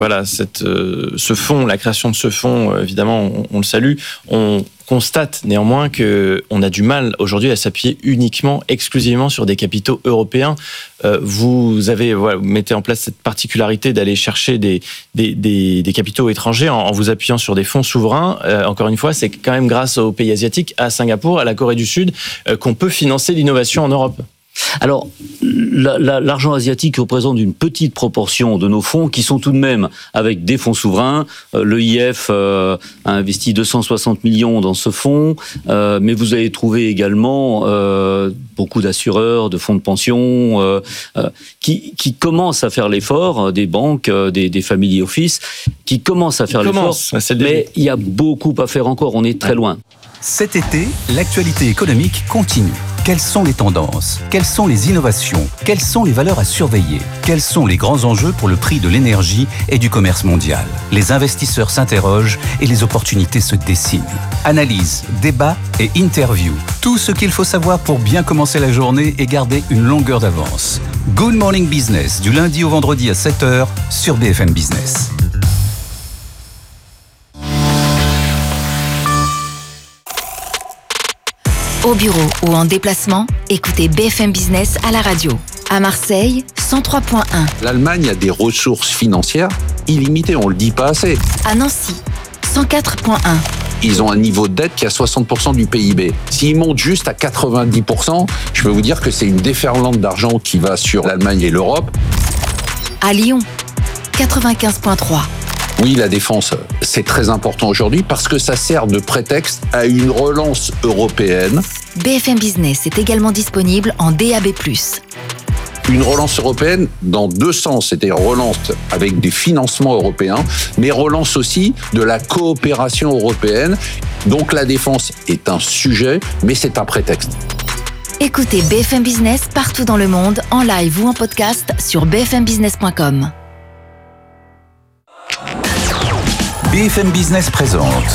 voilà, ce fonds, la création de ce fonds, évidemment, on le salue. On constate néanmoins qu'on a du mal aujourd'hui à s'appuyer exclusivement sur des capitaux européens. Vous mettez en place cette particularité d'aller chercher des capitaux étrangers en vous appuyant sur des fonds souverains. Encore une fois, c'est quand même grâce aux pays asiatiques, à Singapour, à la Corée du Sud, qu'on peut financer l'innovation en Europe. Alors, l'argent asiatique représente une petite proportion de nos fonds qui sont tout de même avec des fonds souverains. L'EIF a investi 260 millions dans ce fonds, mais vous allez trouver également beaucoup d'assureurs, de fonds de pension qui commencent à faire l'effort, des banques, des family office, qui commencent à faire l'effort, mais il y a beaucoup à faire encore, on est très loin. Cet été, l'actualité économique continue. Quelles sont les tendances? Quelles sont les innovations? Quelles sont les valeurs à surveiller? Quels sont les grands enjeux pour le prix de l'énergie et du commerce mondial? Les investisseurs s'interrogent et les opportunités se dessinent. Analyse, débat et interview. Tout ce qu'il faut savoir pour bien commencer la journée et garder une longueur d'avance. Good Morning Business, du lundi au vendredi à 7h sur BFM Business. Au bureau ou en déplacement, écoutez BFM Business à la radio. À Marseille, 103.1. L'Allemagne a des ressources financières illimitées, on ne le dit pas assez. À Nancy, 104.1. Ils ont un niveau de dette qui est à 60% du PIB. S'ils montent juste à 90%, je peux vous dire que c'est une déferlante d'argent qui va sur l'Allemagne et l'Europe. À Lyon, 95.3. Oui, la défense, c'est très important aujourd'hui parce que ça sert de prétexte à une relance européenne. BFM Business est également disponible en DAB+. Une relance européenne dans deux sens, c'est-à-dire relance avec des financements européens, mais relance aussi de la coopération européenne. Donc la défense est un sujet, mais c'est un prétexte. Écoutez BFM Business partout dans le monde, en live ou en podcast sur bfmbusiness.com. BFM Business présente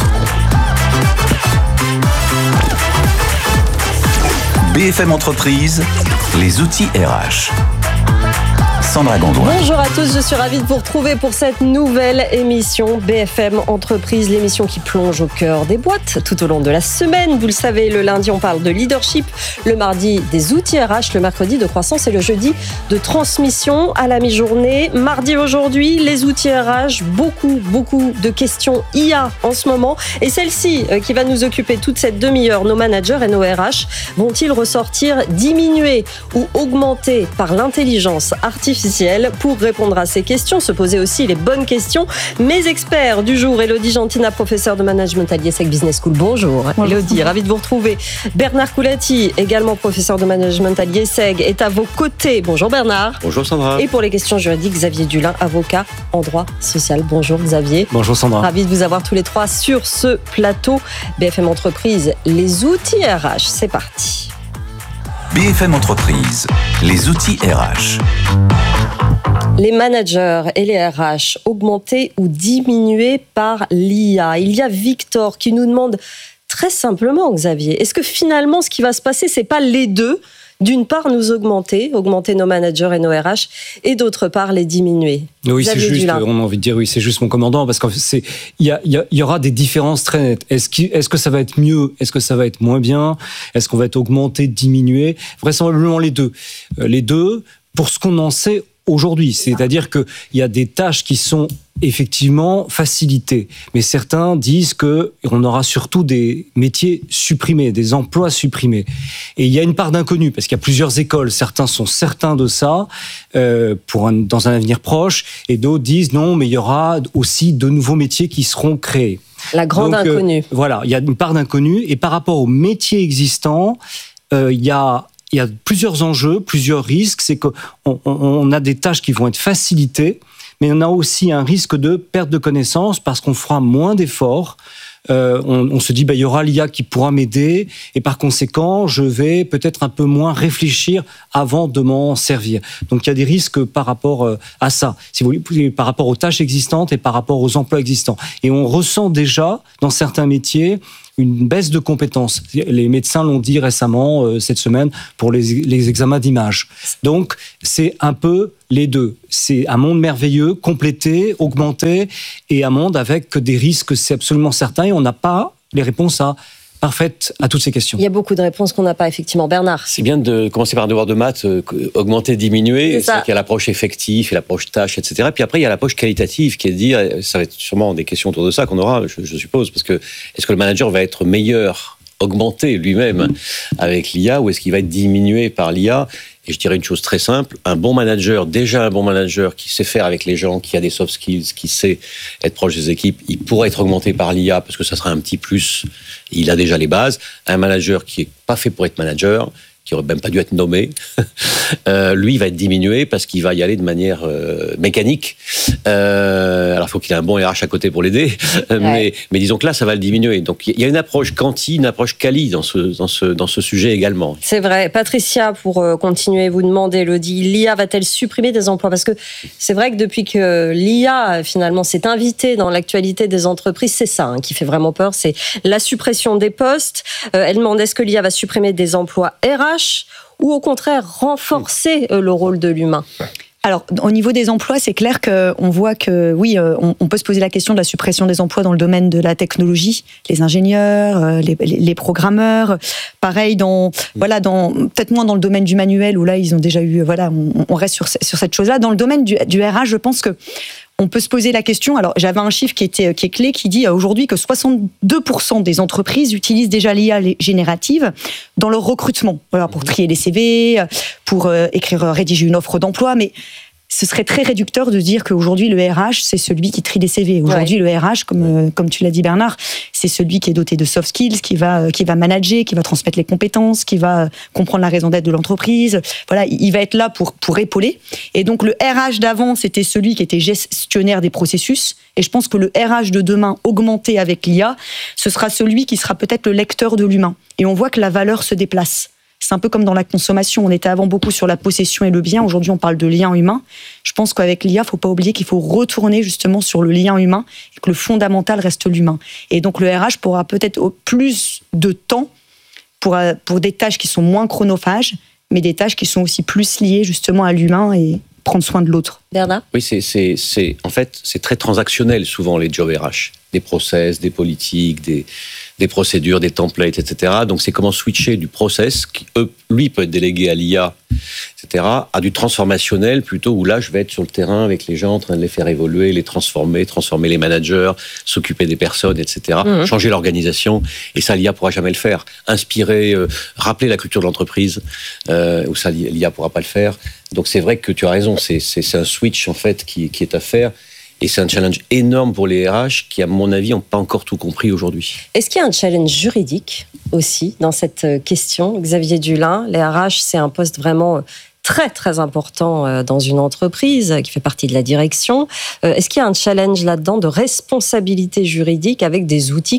BFM Entreprise, les outils RH. Sandra Gondouin. Bonjour à tous, je suis ravie de vous retrouver pour cette nouvelle émission BFM Entreprise, l'émission qui plonge au cœur des boîtes tout au long de la semaine. Vous le savez, le lundi on parle de leadership, le mardi des outils RH, le mercredi de croissance et le jeudi de transmission à la mi-journée. Mardi aujourd'hui, les outils RH, beaucoup de questions IA en ce moment. Et celle-ci qui va nous occuper toute cette demi-heure, nos managers et nos RH, vont-ils ressortir diminués ou augmentés par l'intelligence artificielle? Pour répondre à ces questions, se poser aussi les bonnes questions. Mes experts du jour, Élodie Gentina, professeure de management à l'IESEG Business School. Bonjour. Élodie, ravie de vous retrouver. Bernard Coulati, également professeur de management à l'IESEG, est à vos côtés. Bonjour Bernard. Bonjour Sandra. Et pour les questions juridiques, Xavier Dulin, avocat en droit social. Bonjour Xavier. Bonjour Sandra. Ravi de vous avoir tous les trois sur ce plateau. BFM Entreprise, les outils RH, c'est parti. BFM Entreprise, les outils RH. Les managers et les RH augmentés ou diminués par l'IA. Il y a Victor qui nous demande très simplement, Xavier, est-ce que finalement ce qui va se passer, c'est pas les deux? D'une part, nous augmenter nos managers et nos RH, et d'autre part, les diminuer. Oui, c'est juste, on a envie de dire, oui, c'est juste mon commandant, parce qu'il y aura des différences très nettes. Est-ce que ça va être mieux? Est-ce que ça va être moins bien? Est-ce qu'on va être augmenté, diminué? Vraisemblablement les deux. Les deux, pour ce qu'on en sait aujourd'hui. C'est-à-dire qu'il y a des tâches qui sont effectivement facilitées. Mais certains disent qu'on aura surtout des métiers supprimés, des emplois supprimés. Et il y a une part d'inconnu, parce qu'il y a plusieurs écoles. Certains sont certains de ça, dans un avenir proche, et d'autres disent non, mais il y aura aussi de nouveaux métiers qui seront créés. La grande inconnue. Voilà, il y a une part d'inconnu. Et par rapport aux métiers existants, il y a plusieurs enjeux, plusieurs risques. C'est qu'on a des tâches qui vont être facilitées, mais on a aussi un risque de perte de connaissances parce qu'on fera moins d'efforts on se dit il y aura l'IA qui pourra m'aider et par conséquent je vais peut-être un peu moins réfléchir avant de m'en servir. Donc il y a des risques par rapport à ça, si vous voulez, par rapport aux tâches existantes et par rapport aux emplois existants. Et on ressent déjà dans certains métiers une baisse de compétences. Les médecins l'ont dit récemment, cette semaine, pour les examens d'image. Donc, c'est un peu les deux. C'est un monde merveilleux, complété, augmenté, et un monde avec des risques, c'est absolument certain, et on n'a pas les réponses parfaites à toutes ces questions. Il y a beaucoup de réponses qu'on n'a pas, effectivement. Bernard. C'est bien de commencer par un devoir de maths, augmenter, diminuer. C'est qu'il y a l'approche effective, et l'approche tâche, etc. Puis après, il y a l'approche qualitative, qui est de dire, ça va être sûrement des questions autour de ça qu'on aura, je suppose, parce que est-ce que le manager va être meilleur, augmenté lui-même avec l'IA, ou est-ce qu'il va être diminué par l'IA? Et je dirais une chose très simple, un bon manager qui sait faire avec les gens, qui a des soft skills, qui sait être proche des équipes, il pourrait être augmenté par l'IA parce que ça sera un petit plus, il a déjà les bases. Un manager qui n'est pas fait pour être manager, qui n'aurait même pas dû être nommé, lui, il va être diminué parce qu'il va y aller de manière mécanique. Alors, il faut qu'il ait un bon RH à côté pour l'aider, mais disons que là, ça va le diminuer. Donc, il y a une approche quanti, une approche quali dans ce sujet également. C'est vrai. Patricia, pour continuer, vous demandez, Elodie, l'IA va-t-elle supprimer des emplois? Parce que c'est vrai que depuis que l'IA, finalement, s'est invitée dans l'actualité des entreprises, c'est ça qui fait vraiment peur, c'est la suppression des postes. Elle demande, est-ce que l'IA va supprimer des emplois RH ou au contraire renforcer le rôle de l'humain? Alors, au niveau des emplois, c'est clair qu'on voit que, oui, on peut se poser la question de la suppression des emplois dans le domaine de la technologie, les ingénieurs, les programmeurs. Pareil, peut-être moins dans le domaine du manuel, où là, ils ont déjà eu, on reste sur cette chose-là. Dans le domaine du RH, je pense que on peut se poser la question. Alors, j'avais un chiffre qui est clé, qui dit aujourd'hui que 62% des entreprises utilisent déjà l'IA générative dans leur recrutement. Voilà, pour trier les CV, pour rédiger une offre d'emploi. Mais ce serait très réducteur de dire qu'aujourd'hui, le RH, c'est celui qui trie les CV. Aujourd'hui, le RH, comme tu l'as dit, Bernard, c'est celui qui est doté de soft skills, qui va manager, qui va transmettre les compétences, qui va comprendre la raison d'être de l'entreprise. Voilà, il va être là pour épauler. Et donc, le RH d'avant, c'était celui qui était gestionnaire des processus. Et je pense que le RH de demain, augmenté avec l'IA, ce sera celui qui sera peut-être le lecteur de l'humain. Et on voit que la valeur se déplace. C'est un peu comme dans la consommation. On était avant beaucoup sur la possession et le bien. Aujourd'hui, on parle de lien humain. Je pense qu'avec l'IA, il ne faut pas oublier qu'il faut retourner justement sur le lien humain et que le fondamental reste l'humain. Et donc, le RH pourra peut-être plus de temps pour des tâches qui sont moins chronophages, mais des tâches qui sont aussi plus liées justement à l'humain et prendre soin de l'autre. Bernard ? Oui, en fait, c'est très transactionnel souvent les jobs RH. Des process, des politiques, des procédures, des templates, etc. Donc, c'est comment switcher du process, qui, lui, peut être délégué à l'IA, etc., à du transformationnel, plutôt, où là, je vais être sur le terrain avec les gens, en train de les faire évoluer, les transformer les managers, s'occuper des personnes, etc., changer l'organisation. Et ça, l'IA pourra jamais le faire. Inspirer, rappeler la culture de l'entreprise, où ça, l'IA pourra pas le faire. Donc, c'est vrai que tu as raison, c'est un switch, en fait, qui est à faire. Et c'est un challenge énorme pour les RH qui, à mon avis, n'ont pas encore tout compris aujourd'hui. Est-ce qu'il y a un challenge juridique aussi dans cette question, Xavier Dulin? Les RH, c'est un poste vraiment très, très important dans une entreprise qui fait partie de la direction. Est-ce qu'il y a un challenge là-dedans de responsabilité juridique avec des outils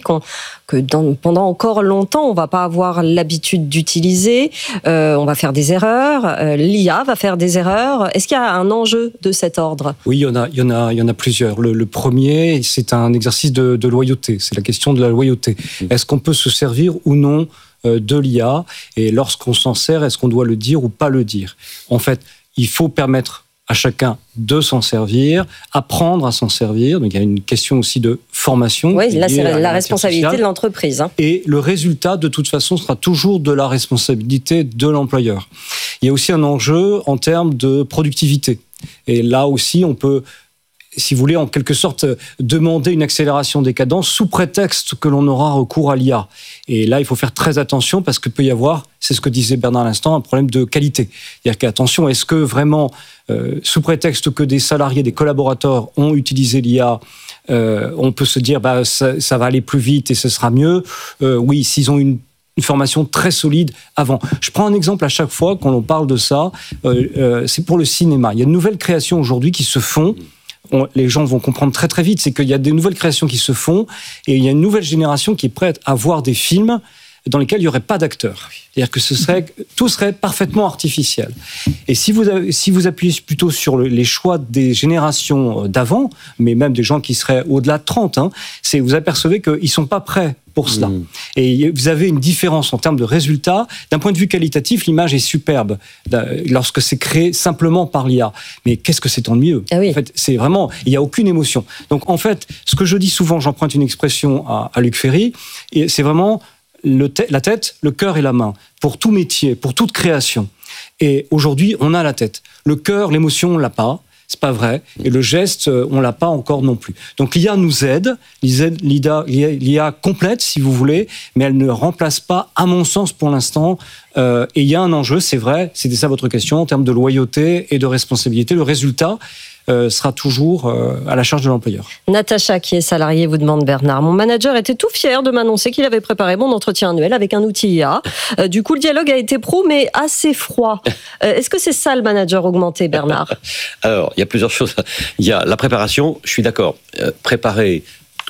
pendant encore longtemps, on ne va pas avoir l'habitude d'utiliser, on va faire des erreurs, l'IA va faire des erreurs. Est-ce qu'il y a un enjeu de cet ordre? Oui, il y en a plusieurs. Le premier, c'est un exercice de loyauté. C'est la question de la loyauté. Est-ce qu'on peut se servir ou non de l'IA? Et lorsqu'on s'en sert, est-ce qu'on doit le dire ou pas le dire? En fait, il faut permettre à chacun de s'en servir, apprendre à s'en servir. Donc, il y a une question aussi de formation. Oui, là, c'est la responsabilité de l'entreprise. Et le résultat, de toute façon, sera toujours de la responsabilité de l'employeur. Il y a aussi un enjeu en termes de productivité. Et là aussi, on peut, si vous voulez, en quelque sorte, demander une accélération des cadences sous prétexte que l'on aura recours à l'IA. Et là, il faut faire très attention parce qu'il peut y avoir, c'est ce que disait Bernard à l'instant, un problème de qualité. C'est-à-dire qu'attention, est-ce que vraiment, sous prétexte que des salariés, des collaborateurs ont utilisé l'IA, on peut se dire ça va aller plus vite et ce sera mieux? Oui, s'ils ont une formation très solide avant. Je prends un exemple à chaque fois quand on parle de ça, c'est pour le cinéma. Il y a de nouvelles créations aujourd'hui qui se font les gens vont comprendre très très vite, c'est qu'il y a des nouvelles créations qui se font et il y a une nouvelle génération qui est prête à voir des films dans lesquels il n'y aurait pas d'acteurs. C'est-à-dire que tout serait parfaitement artificiel. Et si vous appuyez plutôt sur les choix des générations d'avant, mais même des gens qui seraient au-delà de 30, vous apercevez qu'ils ne sont pas prêts pour cela. Et vous avez une différence en termes de résultats. D'un point de vue qualitatif, l'image est superbe lorsque c'est créé simplement par l'IA. Mais qu'est-ce que c'est tant de mieux ? En fait, c'est vraiment, il n'y a aucune émotion. Donc en fait, ce que je dis souvent, j'emprunte une expression à Luc Ferry, et c'est vraiment la tête, le cœur et la main, pour tout métier, pour toute création. Et aujourd'hui, on a la tête. Le cœur, l'émotion, on l'a pas. C'est pas vrai. Et le geste, on l'a pas encore non plus. Donc l'IA nous aide. L'IA complète, si vous voulez, mais elle ne remplace pas, à mon sens, pour l'instant. Et il y a un enjeu, c'est vrai, c'était ça votre question, en termes de loyauté et de responsabilité. Le résultat sera toujours à la charge de l'employeur. Natacha, qui est salariée, vous demande Bernard. Mon manager était tout fier de m'annoncer qu'il avait préparé mon entretien annuel avec un outil IA. Du coup, le dialogue a été pro, mais assez froid. Est-ce que c'est ça le manager augmenté, Bernard ? Alors, il y a plusieurs choses. Il y a la préparation, je suis d'accord. Préparer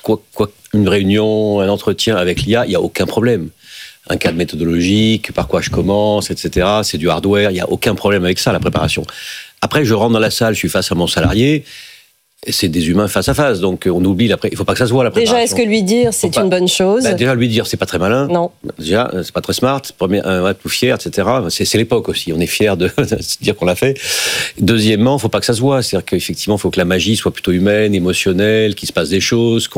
une réunion, un entretien avec l'IA, il n'y a aucun problème. Un cadre méthodologique, par quoi je commence, etc. C'est du hardware, il n'y a aucun problème avec ça, la préparation. Après, je rentre dans la salle, je suis face à mon salarié, c'est des humains face à face, donc on oublie il faut pas que ça se voit la préparation. Déjà, est-ce que lui dire c'est une bonne chose ? Déjà lui dire c'est pas très malin. Non. Déjà c'est pas très smart. Être plus fier, etc. C'est l'époque aussi. On est fier de se dire qu'on l'a fait. Deuxièmement, faut pas que ça se voit. C'est-à-dire qu'effectivement, faut que la magie soit plutôt humaine, émotionnelle, qu'il se passe des choses.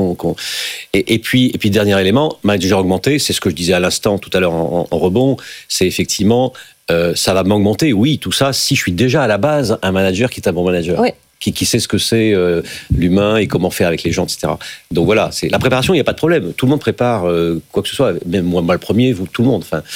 Et puis dernier élément, manager augmenté, c'est ce que je disais à l'instant tout à l'heure en rebond. C'est effectivement ça va m'augmenter. Oui, tout ça si je suis déjà à la base un manager qui est un bon manager. Oui. Qui sait ce que c'est l'humain et comment faire avec les gens, etc. Donc voilà, c'est la préparation, il n'y a pas de problème. Tout le monde prépare quoi que ce soit, même moi le premier, vous, tout le monde. Enfin,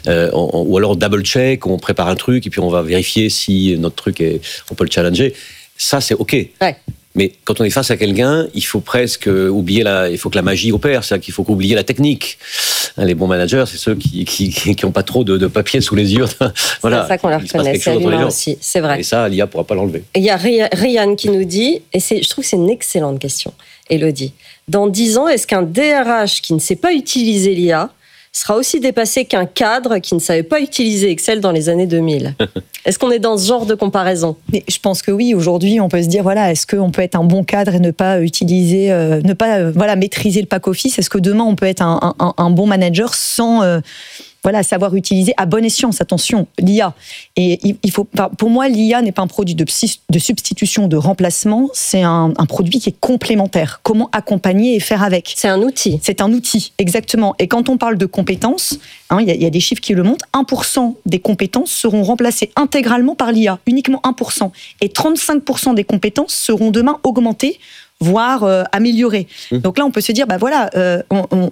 ou alors double-check, on prépare un truc et puis on va vérifier si notre truc on peut le challenger. Ça, c'est OK. Ouais. Mais quand on est face à quelqu'un, il faut presque oublier il faut que la magie opère, c'est-à-dire qu'il faut oublier la technique. Les bons managers, c'est ceux qui ont pas trop de papier sous les yeux. Voilà. C'est ça qu'on leur reconnaît, c'est l'humain aussi, c'est vrai. Et ça, l'IA pourra pas l'enlever. Il y a Ryan qui nous dit, et je trouve que c'est une excellente question, Élodie. Dans 10 ans, est-ce qu'un DRH qui ne sait pas utiliser l'IA sera aussi dépassé qu'un cadre qui ne savait pas utiliser Excel dans les années 2000 ? Est-ce qu'on est dans ce genre de comparaison ? Mais je pense que oui. Aujourd'hui, on peut se dire, voilà, est-ce qu'on peut être un bon cadre et ne pas utiliser, maîtriser le pack office ? Est-ce que demain, on peut être un bon manager sans savoir utiliser à bon escient, attention, l'IA. Et pour moi, l'IA n'est pas un produit de substitution, de remplacement, c'est un produit qui est complémentaire. Comment accompagner et faire avec ? C'est un outil. C'est un outil, exactement. Et quand on parle de compétences, il y a des chiffres qui le montrent, 1% des compétences seront remplacées intégralement par l'IA, uniquement 1%. Et 35% des compétences seront demain augmentées, voire améliorées. Donc là, on peut se dire, le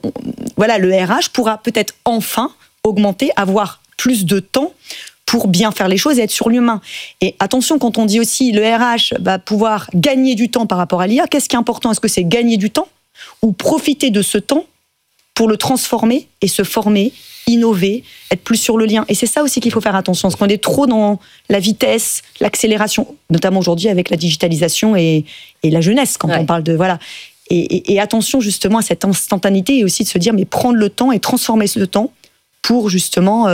RH pourra peut-être enfin augmenter, avoir plus de temps pour bien faire les choses et être sur l'humain. Et attention, quand on dit aussi le RH va pouvoir gagner du temps par rapport à l'IA, qu'est-ce qui est important ? Est-ce que c'est gagner du temps ou profiter de ce temps pour le transformer et se former, innover, être plus sur le lien ? Et c'est ça aussi qu'il faut faire attention, parce qu'on est trop dans la vitesse, l'accélération, notamment aujourd'hui avec la digitalisation et la jeunesse, quand on parle de... Voilà. Et attention justement à cette instantanéité et aussi de se dire, mais prendre le temps et transformer ce temps pour justement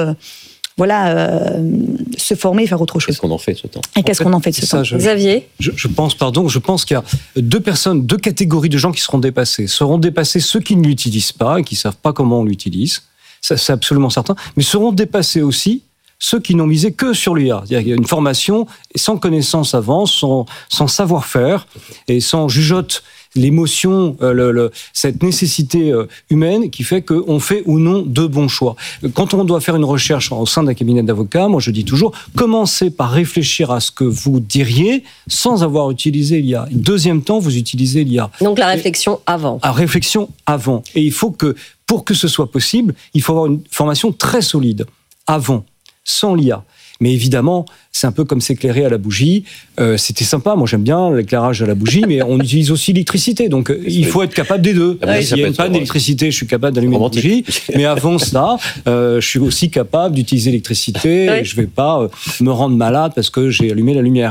se former et faire autre chose. Qu'est-ce qu'on en fait de ce temps ? Et qu'est-ce qu'on en fait de ce temps ? Xavier ? Je pense qu'il y a deux catégories de gens qui seront dépassés. Seront dépassés ceux qui ne l'utilisent pas et qui ne savent pas comment on l'utilise. Ça, c'est absolument certain. Mais seront dépassés aussi ceux qui n'ont misé que sur l'IA. C'est-à-dire qu'il y a une formation sans connaissance avant, sans savoir-faire et sans jugeote l'émotion, cette nécessité humaine qui fait qu'on fait ou non de bons choix. Quand on doit faire une recherche au sein d'un cabinet d'avocats, moi je dis toujours, commencez par réfléchir à ce que vous diriez sans avoir utilisé l'IA. Deuxième temps, vous utilisez l'IA. Donc la réflexion avant. La réflexion avant. Et il faut que, pour que ce soit possible, il faut avoir une formation très solide avant, sans l'IA. Mais évidemment, c'est un peu comme s'éclairer à la bougie. C'était sympa, moi j'aime bien l'éclairage à la bougie, mais on utilise aussi l'électricité. Donc il faut être capable des deux. S'il y a une panne d'électricité, je suis capable d'allumer une bougie. Mais avant cela, je suis aussi capable d'utiliser l'électricité. Et je ne vais pas me rendre malade parce que j'ai allumé la lumière.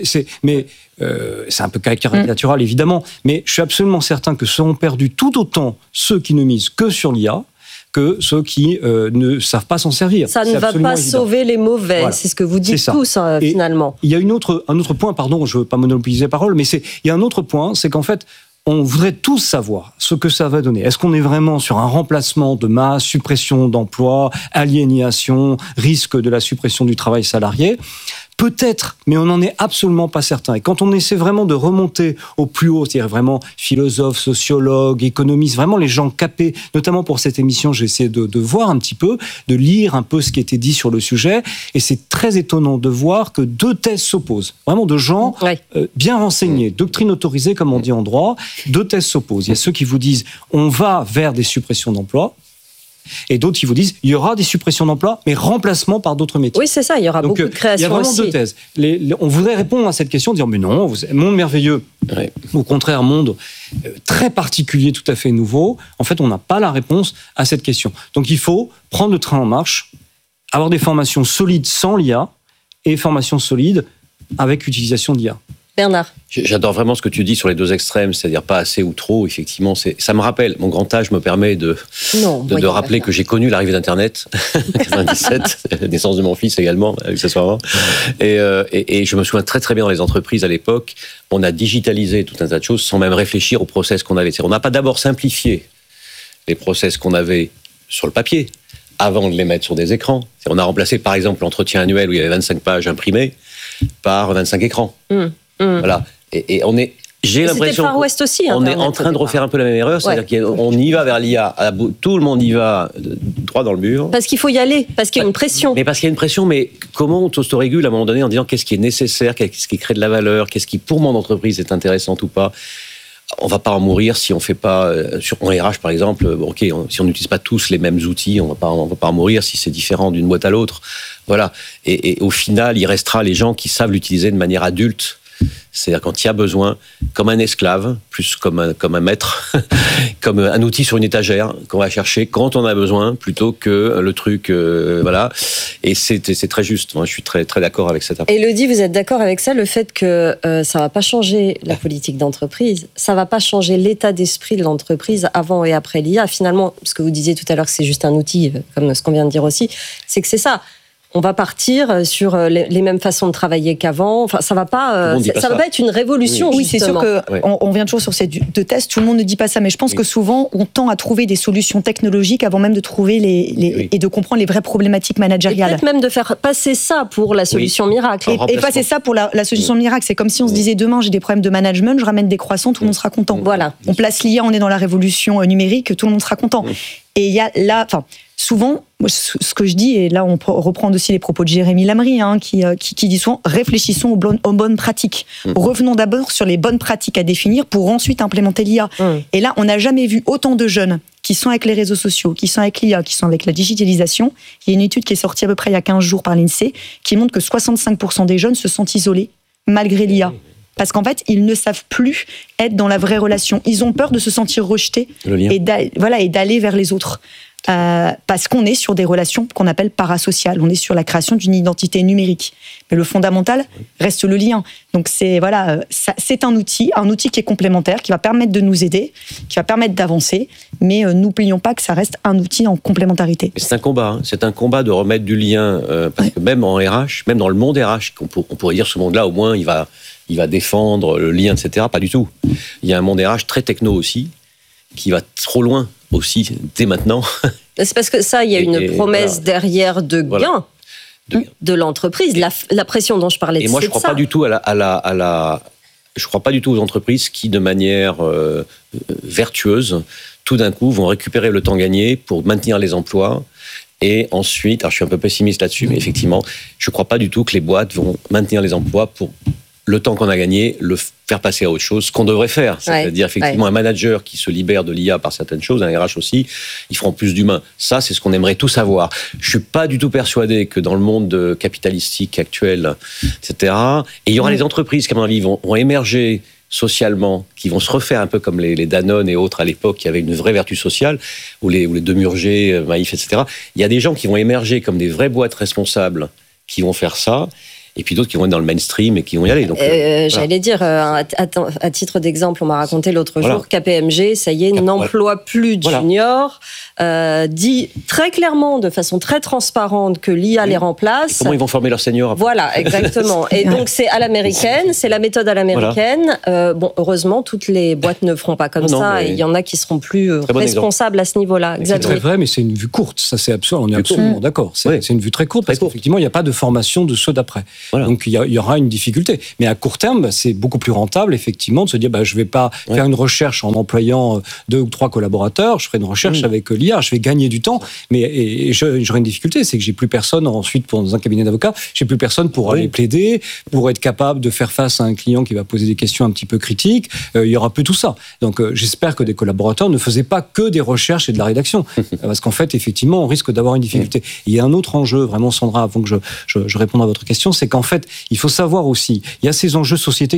C'est un peu caricatural, évidemment. Mais je suis absolument certain que seront perdus tout autant ceux qui ne misent que sur l'IA que ceux qui ne savent pas s'en servir. Ça ne va pas sauver les mauvais, c'est ce que vous dites tous, finalement. Il y a un autre point, pardon, je ne veux pas monopoliser la parole, mais il y a un autre point, c'est qu'en fait, on voudrait tous savoir ce que ça va donner. Est-ce qu'on est vraiment sur un remplacement de masse, suppression d'emplois, aliénation, risque de la suppression du travail salarié ? Peut-être, mais on n'en est absolument pas certain. Et quand on essaie vraiment de remonter au plus haut, c'est-à-dire vraiment philosophes, sociologues, économistes, vraiment les gens capés, notamment pour cette émission, j'ai essayé de voir un petit peu, de lire un peu ce qui était dit sur le sujet, et c'est très étonnant de voir que deux thèses s'opposent. Vraiment de gens bien renseignés, doctrine autorisée, comme on dit en droit, deux thèses s'opposent. Il y a ceux qui vous disent, on va vers des suppressions d'emplois, et d'autres qui vous disent il y aura des suppressions d'emplois, mais remplacement par d'autres métiers. Oui, c'est ça, il y aura beaucoup de créations. Il y a vraiment deux thèses. On voudrait répondre à cette question, dire mais non, monde merveilleux, au contraire, monde très particulier, tout à fait nouveau. En fait, on n'a pas la réponse à cette question. Donc il faut prendre le train en marche, avoir des formations solides sans l'IA et formations solides avec l'utilisation d'IA. Bernard. J'adore vraiment ce que tu dis sur les deux extrêmes, c'est-à-dire pas assez ou trop. Effectivement, ça me rappelle, mon grand âge me permet de rappeler que j'ai connu l'arrivée d'Internet, 97, la naissance de mon fils également, accessoirement. Et je me souviens très très bien dans les entreprises à l'époque, on a digitalisé tout un tas de choses sans même réfléchir aux process qu'on avait. On n'a pas d'abord simplifié les process qu'on avait sur le papier avant de les mettre sur des écrans. On a remplacé par exemple l'entretien annuel où il y avait 25 pages imprimées par 25 écrans. Voilà. Et on est. J'ai l'impression. Far West aussi. On est en train de refaire un peu la même erreur, c'est-à-dire qu'on y va vers l'IA, tout le monde y va droit dans le mur. Parce qu'il faut y aller, parce qu'il y a une pression. Mais parce qu'il y a une pression, mais comment on s'autorégule à un moment donné en disant qu'est-ce qui est nécessaire, qu'est-ce qui crée de la valeur, qu'est-ce qui pour mon entreprise est intéressant ou pas. On va pas en mourir si on fait pas en RH par exemple. Si on n'utilise pas tous les mêmes outils, on va pas en mourir si c'est différent d'une boîte à l'autre. Voilà. Et au final, il restera les gens qui savent l'utiliser de manière adulte. C'est-à-dire quand il y a besoin, comme un esclave, plus comme un maître, comme un outil sur une étagère qu'on va chercher quand on a besoin, plutôt que le truc, voilà. Et c'est très juste. Moi, je suis très très d'accord avec cette approche. Élodie, vous êtes d'accord avec ça, le fait que ça va pas changer la politique d'entreprise, ça va pas changer l'état d'esprit de l'entreprise avant et après l'IA. Finalement, ce que vous disiez tout à l'heure, que c'est juste un outil, comme ce qu'on vient de dire aussi, c'est que c'est ça. On va partir sur les mêmes façons de travailler qu'avant. Enfin, ça va pas être une révolution. Oui, c'est sûr que on vient toujours sur ces deux tests. Tout le monde ne dit pas ça, mais je pense que souvent on tend à trouver des solutions technologiques avant même de trouver et de comprendre les vraies problématiques managériales. Et peut-être même de faire passer ça pour la solution miracle. Et passer ça pour la solution miracle. C'est comme si on se disait demain j'ai des problèmes de management, je ramène des croissants, tout le monde sera content. Voilà. On place l'IA, on est dans la révolution numérique, tout le monde sera content. Et il y a là, souvent, ce que je dis, et là on reprend aussi les propos de Jérémy Lamry, qui dit souvent, réfléchissons aux bonnes pratiques. Revenons d'abord sur les bonnes pratiques à définir pour ensuite implémenter l'IA. Et là, on n'a jamais vu autant de jeunes qui sont avec les réseaux sociaux, qui sont avec l'IA, qui sont avec la digitalisation. Il y a une étude qui est sortie à peu près il y a 15 jours par l'INSEE, qui montre que 65% des jeunes se sentent isolés malgré l'IA. Parce qu'en fait, ils ne savent plus être dans la vraie relation. Ils ont peur de se sentir rejetés et d'aller vers les autres. Parce qu'on est sur des relations qu'on appelle parasociales. On est sur la création d'une identité numérique. Mais le fondamental reste le lien. Donc c'est un outil qui est complémentaire, qui va permettre de nous aider, qui va permettre d'avancer. Mais n'oublions pas que ça reste un outil en complémentarité. C'est un combat. C'est un combat de remettre du lien. Parce que même en RH, même dans le monde RH, on pourrait dire ce monde-là, au moins, il va défendre le lien, etc. Pas du tout. Il y a un monde RH très techno aussi, qui va trop loin aussi, dès maintenant. C'est parce que ça, il y a une promesse derrière de gain de l'entreprise. La pression dont je parlais, et moi, je ne crois pas du tout je crois pas du tout aux entreprises qui, de manière vertueuse, tout d'un coup, vont récupérer le temps gagné pour maintenir les emplois. Et ensuite, alors je suis un peu pessimiste là-dessus, mais effectivement, je ne crois pas du tout que les boîtes vont maintenir les emplois pour le temps qu'on a gagné, le faire passer à autre chose, ce qu'on devrait faire. C'est-à-dire, effectivement, un manager qui se libère de l'IA par certaines choses, un RH aussi, ils feront plus d'humain. Ça, c'est ce qu'on aimerait tous avoir. Je suis pas du tout persuadé que dans le monde capitalistique actuel, etc., et il y aura les entreprises qui, à mon avis, vont émerger socialement, qui vont se refaire un peu comme les Danone et autres à l'époque, qui avaient une vraie vertu sociale, ou les Demurger, Maïf, etc. Il y a des gens qui vont émerger comme des vraies boîtes responsables qui vont faire ça, et puis d'autres qui vont être dans le mainstream et qui vont y aller. Donc, j'allais dire, à titre d'exemple, on m'a raconté l'autre jour, KPMG, ça y est, n'emploie plus de juniors, dit très clairement, de façon très transparente, que l'IA les remplace. Et comment ils vont former leurs seniors après. Voilà, exactement. Et donc, c'est à l'américaine, c'est la méthode à l'américaine. Bon, heureusement, toutes les boîtes ne feront pas comme ça, et il y en a qui seront plus responsables à ce niveau-là. C'est très vrai, mais c'est une vue courte. Ça, c'est absurde. On est absolument d'accord. C'est une vue très courte, parce qu'effectivement, il n'y a pas de formation de ceux d'après. Donc, il y aura une difficulté. Mais à court terme, c'est beaucoup plus rentable, effectivement, de se dire, je ne vais pas faire une recherche en employant 2 ou 3 collaborateurs, je ferai une recherche avec l'IA, je vais gagner du temps, mais j'aurai une difficulté, c'est que j'ai plus personne ensuite dans un cabinet d'avocats, j'ai plus personne pour aller plaider, pour être capable de faire face à un client qui va poser des questions un petit peu critiques, il y aura plus tout ça. Donc, j'espère que des collaborateurs ne faisaient pas que des recherches et de la rédaction, parce qu'en fait, effectivement, on risque d'avoir une difficulté. Il y a un autre enjeu, vraiment, Sandra, avant que je réponde à votre question, c'est qu'en fait, il faut savoir aussi, il y a ces enjeux sociétaux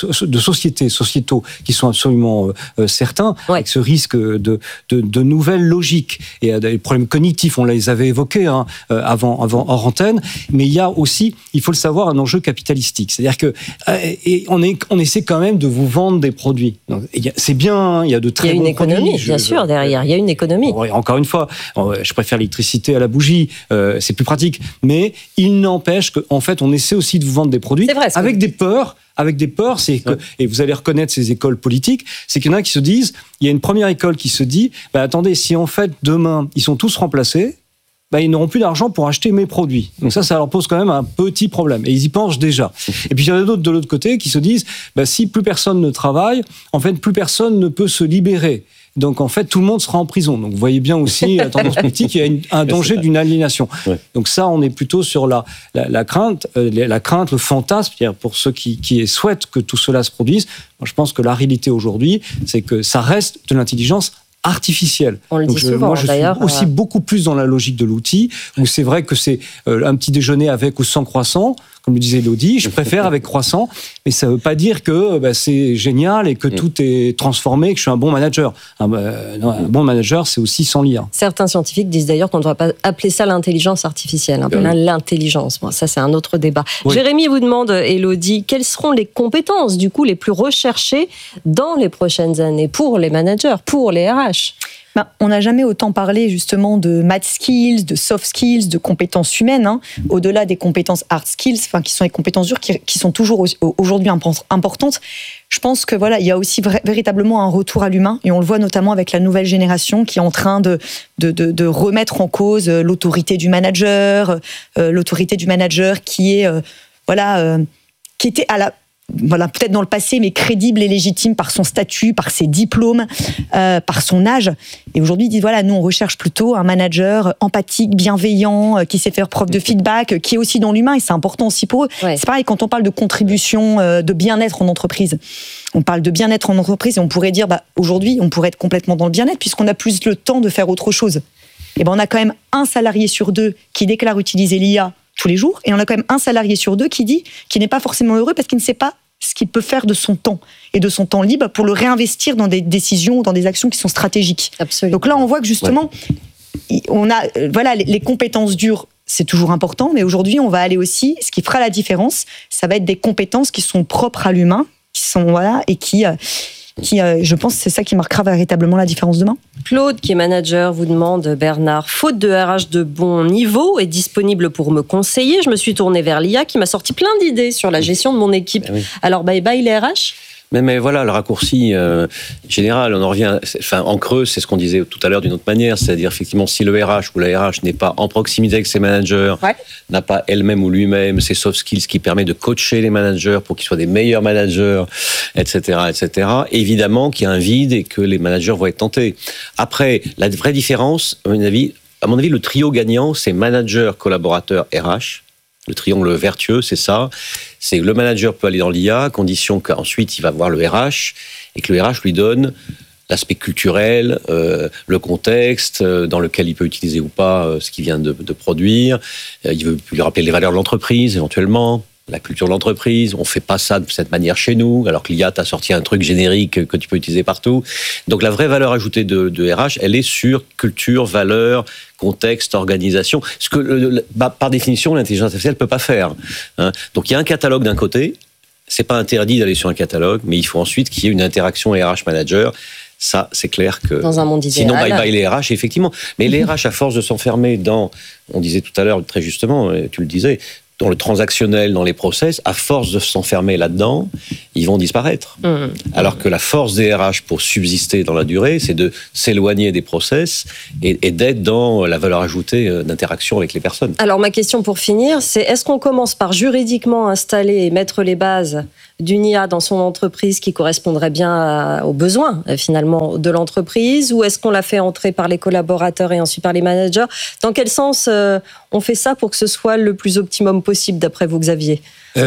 qui sont absolument certains, avec ce risque de nouvelles logiques et des problèmes cognitifs, on les avait évoqués avant hors antenne, mais il y a aussi, il faut le savoir, un enjeu capitalistique, c'est-à-dire que on essaie quand même de vous vendre des produits. Donc, c'est bien, il y a de très bons produits. Il y a une économie, bien sûr, derrière, il y a une économie. Encore une fois, je préfère l'électricité à la bougie, c'est plus pratique, mais il n'empêche qu'en fait, on essaie aussi de vous vendre des produits avec des peurs. C'est que, et vous allez reconnaître ces écoles politiques, c'est qu'il y en a qui se disent, il y a une première école qui se dit, attendez, si en fait demain ils sont tous remplacés, ils n'auront plus d'argent pour acheter mes produits. Donc ça leur pose quand même un petit problème. Et ils y pensent déjà. Et puis il y en a d'autres de l'autre côté qui se disent, si plus personne ne travaille, en fait plus personne ne peut se libérer. Donc, en fait, tout le monde sera en prison. Donc, vous voyez bien aussi, la tendance politique, il y a un danger d'une aliénation. Donc, ça, on est plutôt sur la crainte, le fantasme, c'est-à-dire pour ceux qui souhaitent que tout cela se produise. Moi, je pense que la réalité aujourd'hui, c'est que ça reste de l'intelligence artificielle. On le dit souvent, moi, je suis aussi beaucoup plus dans la logique de l'outil, où c'est vrai que c'est un petit déjeuner avec ou sans croissant, comme le disait Elodie, je préfère avec croissant, mais ça ne veut pas dire que c'est génial et que tout est transformé, que je suis un bon manager. Un bon manager, c'est aussi sans l'IA. Certains scientifiques disent d'ailleurs qu'on ne devrait pas appeler ça l'intelligence artificielle, l'intelligence. Bon, ça, c'est un autre débat. Jérémy vous demande, Elodie, quelles seront les compétences, du coup, les plus recherchées dans les prochaines années pour les managers, pour les RH ? On n'a jamais autant parlé justement de math skills, de soft skills, de compétences humaines, au-delà des compétences hard skills, qui sont les compétences dures, qui sont toujours aujourd'hui importantes. Je pense que il y a aussi véritablement un retour à l'humain, et on le voit notamment avec la nouvelle génération qui est en train de remettre en cause l'autorité du manager qui est qui était à la peut-être dans le passé, mais crédible et légitime par son statut, par ses diplômes, par son âge. Et aujourd'hui, ils disent, nous, on recherche plutôt un manager empathique, bienveillant, qui sait faire preuve de feedback, qui est aussi dans l'humain, et c'est important aussi pour eux. C'est pareil, quand on parle de contribution, de bien-être en entreprise, on parle de bien-être en entreprise, et on pourrait dire, aujourd'hui, on pourrait être complètement dans le bien-être, puisqu'on a plus le temps de faire autre chose. Et on a quand même un salarié sur 2 qui déclare utiliser l'IA tous les jours, et on a quand même un salarié sur 2 qui dit qu'il n'est pas forcément heureux parce qu'il ne sait pas ce qu'il peut faire de son temps et de son temps libre pour le réinvestir dans des décisions, dans des actions qui sont stratégiques. Absolument. Donc là, on voit que justement, on a les compétences dures, c'est toujours important, mais aujourd'hui, on va aller aussi, ce qui fera la différence, ça va être des compétences qui sont propres à l'humain, qui sont et qui je pense, c'est ça qui marquera véritablement la différence demain. Claude, qui est manager, vous demande, Bernard, faute de RH de bon niveau et disponible pour me conseiller, je me suis tournée vers l'IA qui m'a sorti plein d'idées sur la gestion de mon équipe. Alors, bye bye les RH ? Mais voilà, le raccourci général, on en revient, en creux, c'est ce qu'on disait tout à l'heure d'une autre manière, c'est-à-dire effectivement si le RH ou la RH n'est pas en proximité avec ses managers, n'a pas elle-même ou lui-même ses soft skills qui permettent de coacher les managers pour qu'ils soient des meilleurs managers, etc., évidemment qu'il y a un vide et que les managers vont être tentés. Après, la vraie différence, à mon avis, le trio gagnant, c'est manager, collaborateur, RH. Le triangle vertueux, c'est ça. C'est que le manager peut aller dans l'IA, à condition qu'ensuite il va voir le RH et que le RH lui donne l'aspect culturel, le contexte dans lequel il peut utiliser ou pas ce qu'il vient de produire. Il veut lui rappeler les valeurs de l'entreprise, éventuellement. La culture de l'entreprise, on fait pas ça de cette manière chez nous, alors que l'IA t'a sorti un truc générique que tu peux utiliser partout. Donc la vraie valeur ajoutée de RH, elle est sur culture, valeur, contexte, organisation. Ce que, par définition, l'intelligence artificielle peut pas faire. Hein. Donc il y a un catalogue d'un côté, c'est pas interdit d'aller sur un catalogue, mais il faut ensuite qu'il y ait une interaction RH manager. Ça, c'est clair que... Dans un monde idéal. Sinon, bye-bye les RH, effectivement. Mais les RH, à force de s'enfermer dans... On disait tout à l'heure, très justement, tu le disais, dans le transactionnel, dans les process, à force de s'enfermer là-dedans, ils vont disparaître. Alors que la force des RH pour subsister dans la durée, c'est de s'éloigner des process et d'être dans la valeur ajoutée d'interaction avec les personnes. Alors ma question pour finir, c'est est-ce qu'on commence par juridiquement installer et mettre les bases d'une IA dans son entreprise qui correspondrait bien aux besoins finalement de l'entreprise, ou est-ce qu'on la fait entrer par les collaborateurs et ensuite par les managers? Dans quel sens on fait ça pour que ce soit le plus optimum possible d'après vous, Xavier?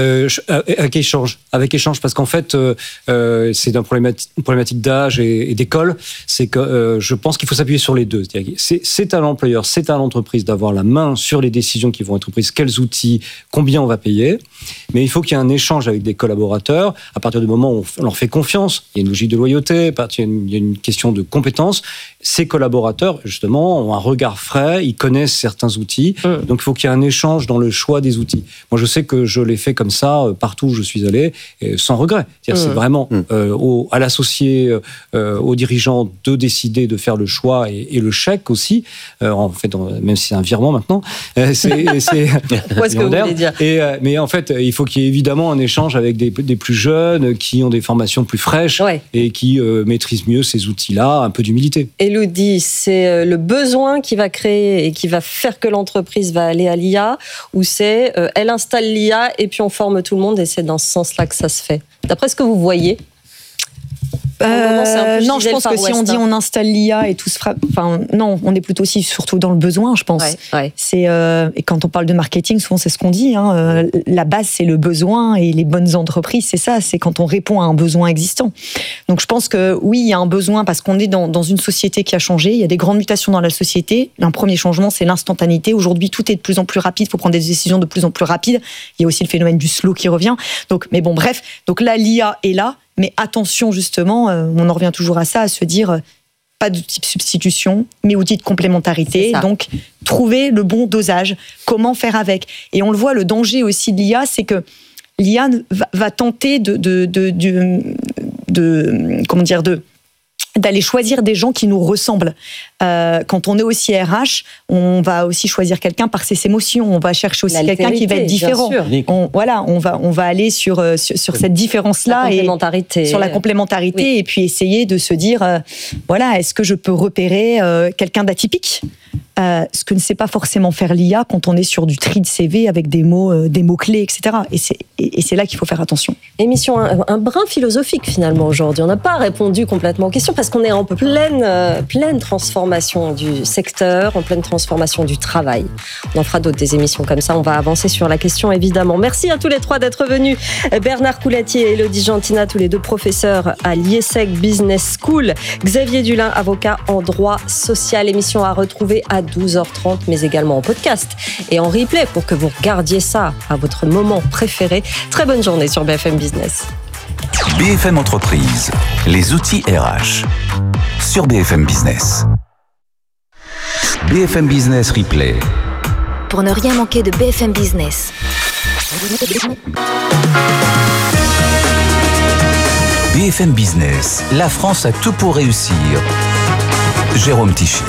Avec échange, parce qu'en fait, c'est une problématique d'âge et d'école. C'est que je pense qu'il faut s'appuyer sur les deux. C'est à l'employeur, c'est à l'entreprise d'avoir la main sur les décisions qui vont être prises, quels outils, combien on va payer. Mais il faut qu'il y ait un échange avec des collaborateurs. À partir du moment où on leur fait confiance, il y a une logique de loyauté, il y a une question de compétence. Ces collaborateurs, justement, ont un regard frais, ils connaissent certains outils. Donc, il faut qu'il y ait un échange dans le choix des outils. Moi, je sais que je l'ai fait comme ça partout où je suis allé, sans regret. C'est vraiment à l'associé, aux dirigeants de décider de faire le choix et le chèque aussi. En fait, même si c'est un virement maintenant, c'est qu'est-ce que vous voulez dire ? Mais en fait, il faut qu'il y ait évidemment un échange avec des plus jeunes qui ont des formations plus fraîches et qui maîtrisent mieux ces outils-là, un peu d'humilité. Elodie, c'est le besoin qui va créer et qui va faire que l'entreprise va aller à l'IA, ou c'est elle installe l'IA et puis on forme tout le monde et c'est dans ce sens-là que ça se fait? D'après ce que vous voyez? Non, je pense que si on dit on installe l'IA et tout se fera... Enfin, non, on est plutôt aussi surtout dans le besoin, je pense. C'est, et quand on parle de marketing, souvent c'est ce qu'on dit. La base, c'est le besoin, et les bonnes entreprises, c'est ça. C'est quand on répond à un besoin existant. Donc je pense que oui, il y a un besoin parce qu'on est dans une société qui a changé. Il y a des grandes mutations dans la société. Un premier changement, c'est l'instantanéité. Aujourd'hui, tout est de plus en plus rapide. Il faut prendre des décisions de plus en plus rapides. Il y a aussi le phénomène du slow qui revient. Donc, mais bon, bref. Donc là, l'IA est là. Mais attention, justement, on en revient toujours à ça, à se dire, pas d'outil de substitution, mais outil de complémentarité. Donc, trouver le bon dosage, comment faire avec. Et on le voit, le danger aussi de l'IA, c'est que l'IA va tenter d'aller choisir des gens qui nous ressemblent. Quand on est aussi RH, on va aussi choisir quelqu'un par ses émotions. On va chercher aussi quelqu'un qui va être différent. On va aller sur cette différence-là et sur la complémentarité, et puis essayer de se dire, est-ce que je peux repérer quelqu'un d'atypique? Ce que ne sait pas forcément faire l'IA quand on est sur du tri de CV avec des mots-clés, etc. Et c'est là qu'il faut faire attention. Émission un brin philosophique finalement aujourd'hui. On n'a pas répondu complètement aux questions parce qu'on est en pleine transformation du secteur, en pleine transformation du travail. On en fera d'autres des émissions comme ça. On va avancer sur la question évidemment. Merci à tous les trois d'être venus. Bernard Coulatier et Elodie Gentina, tous les deux professeurs à l'IESEG Business School. Xavier Dulin, avocat en droit social. Émission à retrouver à 12h30, mais également en podcast et en replay pour que vous regardiez ça à votre moment préféré. Très bonne journée sur BFM Business. BFM Entreprise, les outils RH sur BFM Business. BFM Business Replay. Pour ne rien manquer de BFM Business. BFM Business, la France a tout pour réussir. Jérôme Tichit.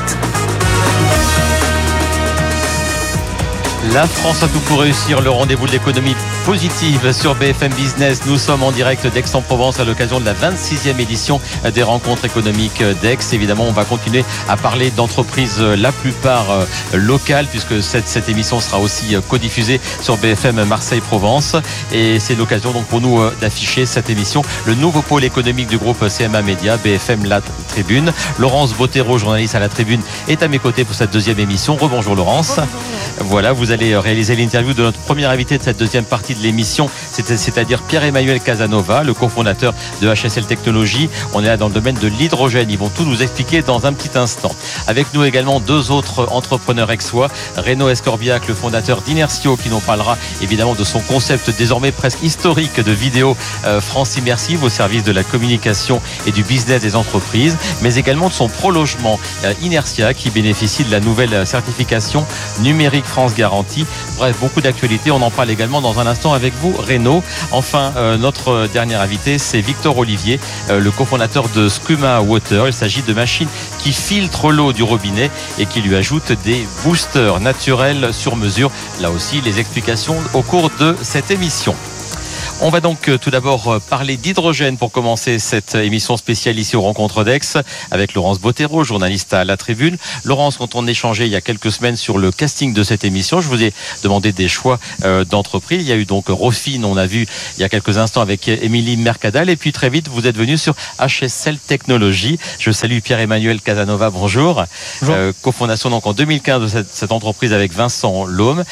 La France a tout pour réussir, le rendez-vous de l'économie positive sur BFM Business. Nous sommes en direct d'Aix-en-Provence à l'occasion de la 26e édition des rencontres économiques d'Aix. Évidemment, on va continuer à parler d'entreprises, la plupart locales, puisque cette émission sera aussi codiffusée sur BFM Marseille-Provence. Et c'est l'occasion donc pour nous d'afficher cette émission. Le nouveau pôle économique du groupe CMA Média, BFM La Tribune. Laurence Bottero, journaliste à La Tribune, est à mes côtés pour cette deuxième émission. Rebonjour Laurence. Bonjour. Voilà, vous vous allez réaliser l'interview de notre premier invité de cette deuxième partie de l'émission, c'est-à-dire Pierre-Emmanuel Casanova, le cofondateur de HSL Technologies. On est là dans le domaine de l'hydrogène. Ils vont tout nous expliquer dans un petit instant. Avec nous également deux autres entrepreneurs aixois, Renaud Escorbiac, le fondateur d'Inertio, qui nous parlera évidemment de son concept désormais presque historique de vidéo France Immersive au service de la communication et du business des entreprises, mais également de son prolongement Inertia, qui bénéficie de la nouvelle certification numérique France Garantie. Bref, beaucoup d'actualités. On en parle également dans un instant avec vous, Renaud. Enfin, notre dernier invité, c'est Victor Olivier, le cofondateur de Skuma Water. Il s'agit de machines qui filtrent l'eau du robinet et qui lui ajoutent des boosters naturels sur mesure. Là aussi, les explications au cours de cette émission. On va donc tout d'abord parler d'hydrogène pour commencer cette émission spéciale ici aux Rencontres d'Aix avec Laurence Bottero, journaliste à La Tribune. Laurence, quand on échangeait il y a quelques semaines sur le casting de cette émission, je vous ai demandé des choix d'entreprise. Il y a eu donc Rofin, on a vu il y a quelques instants avec Émilie Mercadal, et puis très vite vous êtes venu sur HSL Technologies. Je salue Pierre-Emmanuel Casanova, bonjour. Cofondation donc en 2015 de cette entreprise avec Vincent Laume.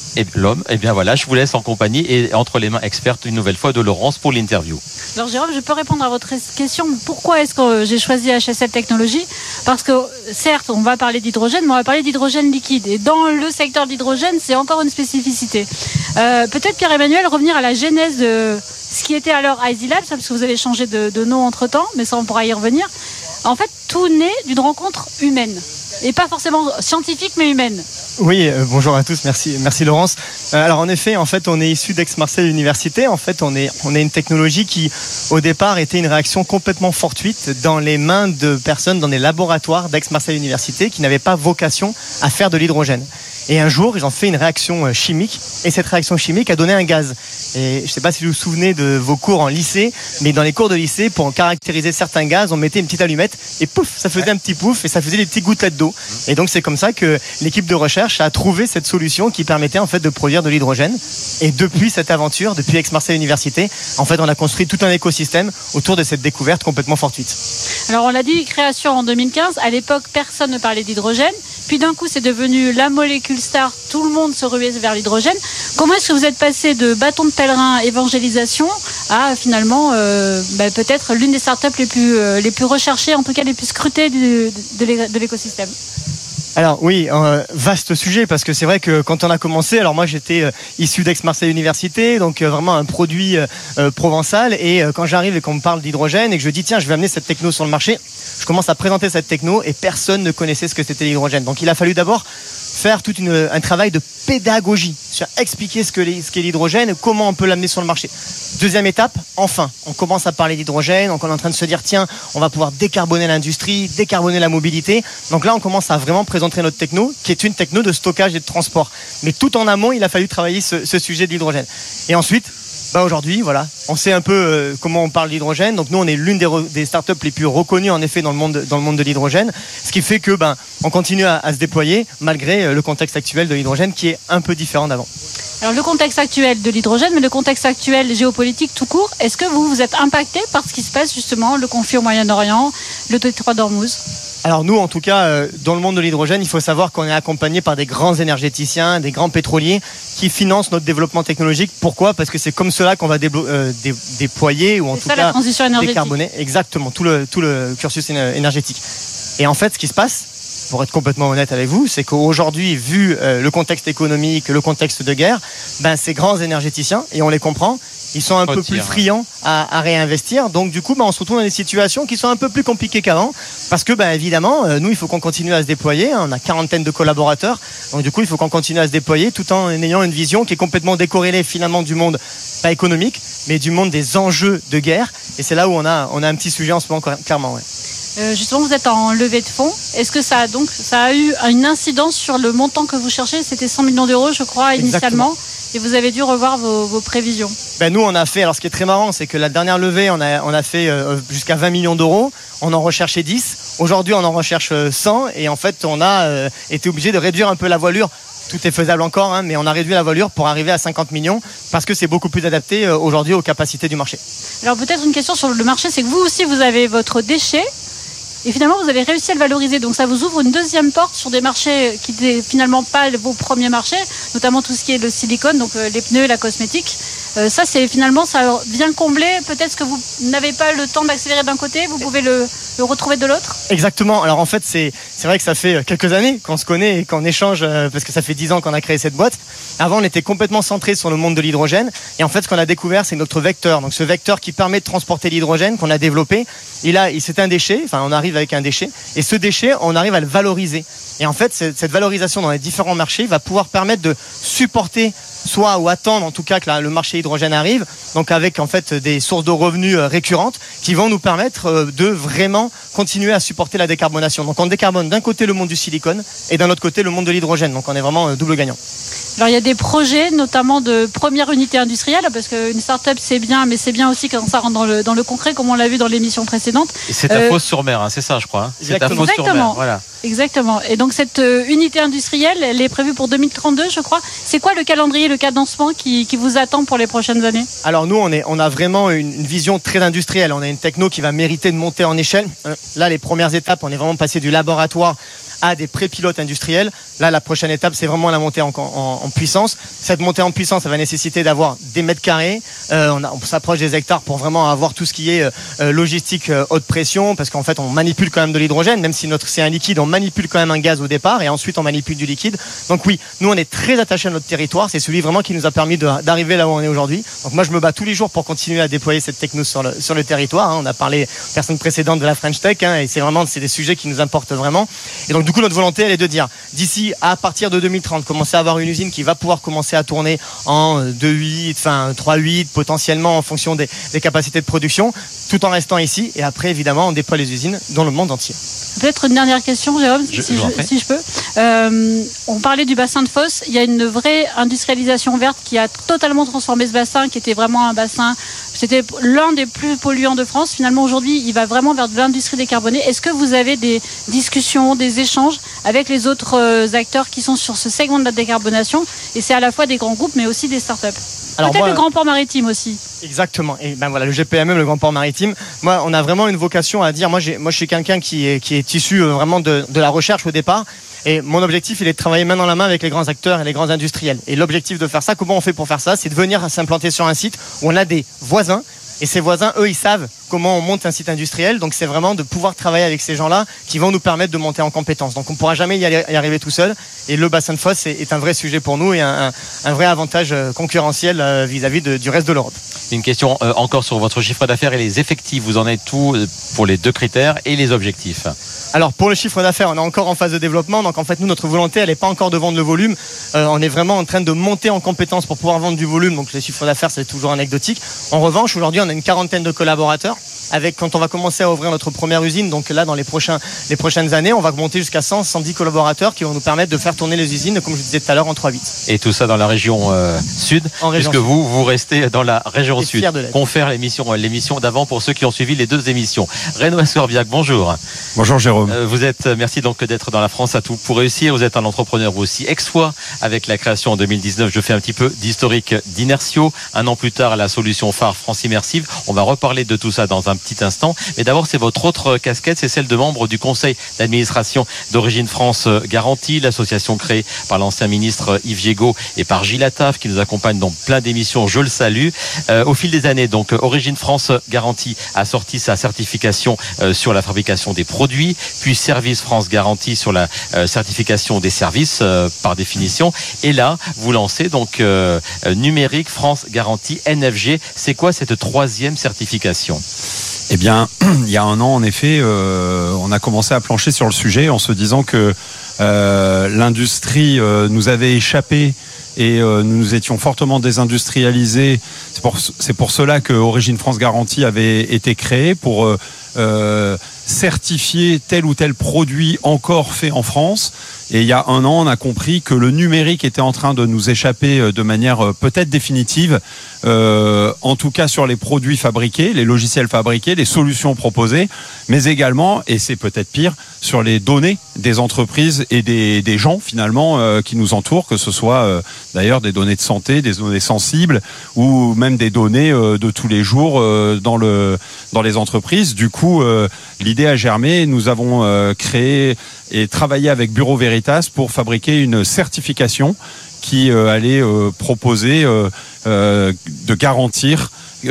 Et bien voilà, je vous laisse en compagnie et entre les mains expertes une nouvelle fois de Laurence pour l'interview. Alors Jérôme, je peux répondre à votre question. Pourquoi est-ce que j'ai choisi HSL Technologies ? Parce que certes, on va parler d'hydrogène, mais on va parler d'hydrogène liquide. Et dans le secteur de l'hydrogène, c'est encore une spécificité. Peut-être Pierre-Emmanuel, revenir à la genèse de ce qui était alors Easy Labs, parce que vous avez changé de nom entre-temps, mais ça on pourra y revenir. En fait, tout naît d'une rencontre humaine. Et pas forcément scientifique, mais humaine. Oui, bonjour à tous, merci Laurence. Alors en effet, on est issu d'Aix-Marseille Université. En fait, on est une technologie qui, au départ, était une réaction complètement fortuite dans les mains de personnes dans des laboratoires d'Aix-Marseille Université qui n'avaient pas vocation à faire de l'hydrogène. Et un jour, ils ont fait une réaction chimique, et cette réaction chimique a donné un gaz. Et je ne sais pas si vous vous souvenez de vos cours en lycée, mais dans les cours de lycée, pour caractériser certains gaz, on mettait une petite allumette, et pouf, ça faisait un petit pouf, et ça faisait des petites gouttelettes d'eau. Et donc c'est comme ça que l'équipe de recherche a trouvé cette solution qui permettait en fait de produire de l'hydrogène. Et depuis cette aventure, depuis Aix-Marseille Université, en fait, on a construit tout un écosystème autour de cette découverte complètement fortuite. Alors on l'a dit, création en 2015. À l'époque, personne ne parlait d'hydrogène. Puis d'un coup, c'est devenu la molécule star. Tout le monde se ruait vers l'hydrogène. Comment est-ce que vous êtes passé de bâton de pèlerin évangélisation à finalement peut-être l'une des startups les plus recherchées, en tout cas les plus scrutées de l'écosystème? Alors oui, vaste sujet, parce que c'est vrai que quand on a commencé, alors moi j'étais issu d'Aix-Marseille Université, donc vraiment un produit provençal, et quand j'arrive et qu'on me parle d'hydrogène et que je dis tiens, je vais amener cette techno sur le marché, je commence à présenter cette techno et personne ne connaissait ce que c'était l'hydrogène. Donc il a fallu d'abord faire tout un travail de pédagogie, sur expliquer ce qu'est l'hydrogène et comment on peut l'amener sur le marché. Deuxième étape, enfin, on commence à parler d'hydrogène, donc on est en train de se dire tiens, on va pouvoir décarboner l'industrie, décarboner la mobilité. Donc là, on commence à vraiment présenter notre techno, qui est une techno de stockage et de transport. Mais tout en amont, il a fallu travailler ce sujet de l'hydrogène. Et ensuite, aujourd'hui, voilà, on sait un peu comment on parle d'hydrogène. Donc nous, on est l'une des startups les plus reconnues en effet dans le monde de l'hydrogène, ce qui fait que on continue à se déployer malgré le contexte actuel de l'hydrogène qui est un peu différent d'avant. Alors le contexte actuel de l'hydrogène, mais le contexte actuel géopolitique tout court, est-ce que vous êtes impacté par ce qui se passe justement, le conflit au Moyen-Orient, le détroit d'Ormuz? Alors nous, en tout cas, dans le monde de l'hydrogène, il faut savoir qu'on est accompagné par des grands énergéticiens, des grands pétroliers qui financent notre développement technologique. Pourquoi ? Parce que c'est comme cela qu'on va déployer ou en tout cas décarboner exactement tout le cursus énergétique. Et en fait, ce qui se passe, pour être complètement honnête avec vous, c'est qu'aujourd'hui, vu le contexte économique, le contexte de guerre, ces grands énergéticiens, et on les comprend, ils sont un peu plus friands à réinvestir. Donc du coup, on se retrouve dans des situations qui sont un peu plus compliquées qu'avant. Parce que évidemment, nous, il faut qu'on continue à se déployer. On a quarantaine de collaborateurs. Donc du coup, il faut qu'on continue à se déployer tout en ayant une vision qui est complètement décorrélée finalement du monde, pas économique, mais du monde des enjeux de guerre. Et c'est là où on a un petit sujet en ce moment, clairement. Ouais. Justement, vous êtes en levée de fonds. Est-ce que ça a eu une incidence sur le montant que vous cherchez ? C'était 100 millions d'euros, je crois, initialement. Exactement. Et vous avez dû revoir vos prévisions. Nous, on a fait, alors ce qui est très marrant, c'est que la dernière levée, on a fait jusqu'à 20 millions d'euros. On en recherchait 10. Aujourd'hui, on en recherche 100. Et en fait, on a été obligé de réduire un peu la voilure. Tout est faisable encore, mais on a réduit la voilure pour arriver à 50 millions parce que c'est beaucoup plus adapté aujourd'hui aux capacités du marché. Alors peut-être une question sur le marché, c'est que vous aussi, vous avez votre déchet Et finalement, vous avez réussi à le valoriser. Donc ça vous ouvre une deuxième porte sur des marchés qui n'étaient finalement pas vos premiers marchés, notamment tout ce qui est le silicone, donc les pneus et la cosmétique. Ça, c'est finalement, ça vient combler peut-être ce que vous n'avez pas le temps d'accélérer d'un côté, vous pouvez le retrouver de l'autre. Exactement. Alors en fait, c'est vrai que ça fait quelques années qu'on se connaît et qu'on échange, parce que ça fait 10 ans qu'on a créé cette boîte. Avant, on était complètement centré sur le monde de l'hydrogène. Et en fait, ce qu'on a découvert, c'est notre vecteur. Donc ce vecteur qui permet de transporter l'hydrogène qu'on a développé. Et là, c'est un déchet. Enfin, on arrive avec un déchet. Et ce déchet, on arrive à le valoriser. Et en fait, cette valorisation dans les différents marchés va pouvoir permettre de supporter ou attendre en tout cas que le marché hydrogène arrive, donc avec en fait des sources de revenus récurrentes qui vont nous permettre de vraiment continuer à supporter la décarbonation. Donc on décarbone d'un côté le monde du silicone et d'un autre côté le monde de l'hydrogène, donc on est vraiment double gagnant. Alors il y a des projets notamment de première unité industrielle, parce qu'une start-up c'est bien, mais c'est bien aussi quand ça rentre dans le concret, comme on l'a vu dans l'émission précédente. Et c'est à Fos-sur-Mer, c'est ça je crois. C'est à Fos-sur-Mer, voilà. Exactement. Et donc cette unité industrielle, elle est prévue pour 2032, je crois. C'est quoi le calendrier, le cadencement qui vous attend pour les prochaines années ? Alors nous, on a vraiment une vision très industrielle. On a une techno qui va mériter de monter en échelle. Là, les premières étapes, on est vraiment passé du laboratoire à des pré-pilotes industriels. Là, la prochaine étape, c'est vraiment la montée en puissance. Cette montée en puissance, ça va nécessiter d'avoir des mètres carrés. On s'approche des hectares pour vraiment avoir tout ce qui est logistique haute pression, parce qu'en fait, on manipule quand même de l'hydrogène, même si c'est un liquide, on manipule quand même un gaz au départ, et ensuite on manipule du liquide. Donc oui, nous, on est très attachés à notre territoire. C'est celui vraiment qui nous a permis d'arriver là où on est aujourd'hui. Donc moi, je me bats tous les jours pour continuer à déployer cette techno sur le territoire. On a parlé personne précédente de la French Tech, et c'est des sujets qui nous importent vraiment. Et donc du coup, notre volonté, elle est de dire, d'ici à partir de 2030, commencer à avoir une usine qui va pouvoir commencer à tourner en 2.8, enfin 3.8, potentiellement en fonction des capacités de production, tout en restant ici. Et après, évidemment, on déploie les usines dans le monde entier. Peut-être une dernière question, Jérôme, si je peux. On parlait du bassin de Fos. Il y a une vraie industrialisation verte qui a totalement transformé ce bassin, qui était vraiment un bassin... C'était l'un des plus polluants de France. Finalement, aujourd'hui, il va vraiment vers de l'industrie décarbonée. Est-ce que vous avez des discussions, des échanges avec les autres acteurs qui sont sur ce segment de la décarbonation ? Et c'est à la fois des grands groupes, mais aussi des startups. Peut-être le Grand Port Maritime aussi. Exactement. Et ben voilà, le GPMM, le Grand Port Maritime. Moi, on a vraiment une vocation à dire. Moi, je suis quelqu'un qui est issu vraiment de la recherche au départ. Et mon objectif, il est de travailler main dans la main avec les grands acteurs et les grands industriels. Et l'objectif de faire ça, comment on fait pour faire ça ? C'est de venir s'implanter sur un site où on a des voisins. Et ces voisins, eux, ils savent comment on monte un site industriel. Donc, c'est vraiment de pouvoir travailler avec ces gens-là qui vont nous permettre de monter en compétences. Donc, on ne pourra jamais y arriver tout seul. Et le bassin de Fos est un vrai sujet pour nous et un vrai avantage concurrentiel vis-à-vis du reste de l'Europe. Une question encore sur votre chiffre d'affaires et les effectifs. Vous en êtes tout pour les 2 critères et les objectifs ? Alors, pour le chiffre d'affaires, on est encore en phase de développement. Donc, en fait, nous, notre volonté, elle n'est pas encore de vendre le volume. On est vraiment en train de monter en compétences pour pouvoir vendre du volume. Donc, les chiffres d'affaires, c'est toujours anecdotique. En revanche, aujourd'hui, on a une 40aine de collaborateurs. Quand on va commencer à ouvrir notre première usine, donc là, dans les prochaines années, on va monter jusqu'à 110 collaborateurs qui vont nous permettre de faire tourner les usines, comme je disais tout à l'heure, en 3-8. Et tout ça dans la région sud, puisque vous restez dans la région sud. Confère l'émission d'avant pour ceux qui ont suivi les 2 émissions. Renaud Ascorbiac, bonjour. Bonjour Jérôme. Merci donc d'être dans la France à tout pour réussir. Vous êtes un entrepreneur vous aussi ex-fois avec la création en 2019. Je fais un petit peu d'historique d'Inertio. 1 an plus tard, la solution phare France Immersive. On va reparler de tout ça dans un petit instant. Mais d'abord, c'est votre autre casquette, c'est celle de membre du conseil d'administration d'Origine France Garantie, l'association créée par l'ancien ministre Yves Jégo et par Gilles Attaf, qui nous accompagne dans plein d'émissions. Je le salue. Au fil des années, donc, Origine France Garantie a sorti sa certification sur la fabrication des produits, puis Service France Garantie sur la certification des services, par définition. Et là, vous lancez donc Numérique France Garantie, NFG. C'est quoi cette 3e certification ? Eh bien, il y a 1 an, en effet, on a commencé à plancher sur le sujet en se disant que l'industrie nous avait échappé et nous étions fortement désindustrialisés. C'est pour cela que Origine France Garantie avait été créée pour certifier tel ou tel produit encore fait en France. Et il y a 1 an, on a compris que le numérique était en train de nous échapper de manière peut-être définitive, en tout cas sur les produits fabriqués, les logiciels fabriqués, les solutions proposées, mais également, et c'est peut-être pire, sur les données des entreprises et des gens finalement qui nous entourent, que ce soit d'ailleurs des données de santé, des données sensibles ou même des données de tous les jours dans les entreprises. Du coup, coup, l'idée a germé. Nous avons créé et travaillé avec Bureau Veritas pour fabriquer une certification qui allait proposer de garantir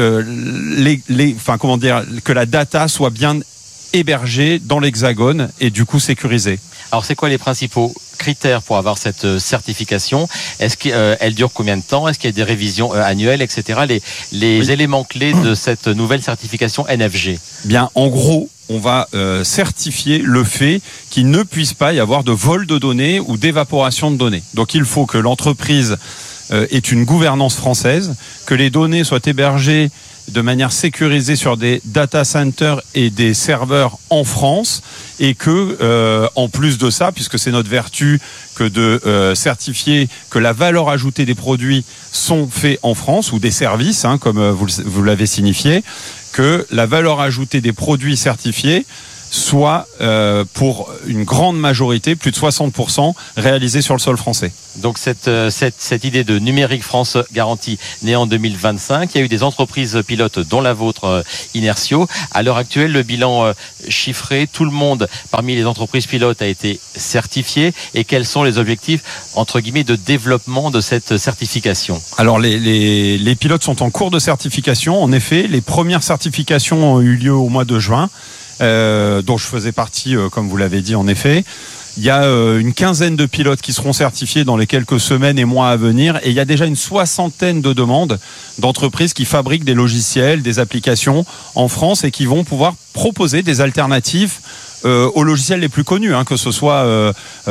que la data soit bien hébergée dans l'Hexagone et du coup sécurisée. Alors, c'est quoi les principaux critères pour avoir cette certification? Est-ce qu'elle dure combien de temps? Est-ce qu'il y a des révisions annuelles, etc. Les éléments clés de cette nouvelle certification NFG. Bien, en gros, on va certifier le fait qu'il ne puisse pas y avoir de vol de données ou d'évaporation de données. Donc, il faut que l'entreprise ait une gouvernance française, que les données soient hébergées de manière sécurisée sur des data centers et des serveurs en France, et que, en plus de ça, puisque c'est notre vertu que de certifier que la valeur ajoutée des produits sont faits en France, ou des services, comme vous l'avez signifié, que la valeur ajoutée des produits certifiés soit pour une grande majorité, plus de 60%, réalisée sur le sol français. Donc cette idée de numérique France garantie née en 2025, il y a eu des entreprises pilotes dont la vôtre, Inertio. À l'heure actuelle, le bilan chiffré, tout le monde parmi les entreprises pilotes a été certifié. Et quels sont les objectifs, entre guillemets, de développement de cette certification? Alors les pilotes sont en cours de certification. En effet, les premières certifications ont eu lieu au mois de juin. Dont je faisais partie, comme vous l'avez dit, en effet. Il y a une quinzaine de pilotes qui seront certifiés dans les quelques semaines et mois à venir, et il y a déjà une 60aine de demandes d'entreprises qui fabriquent des logiciels, des applications en France et qui vont pouvoir proposer des alternatives aux logiciels les plus connus, que ce soit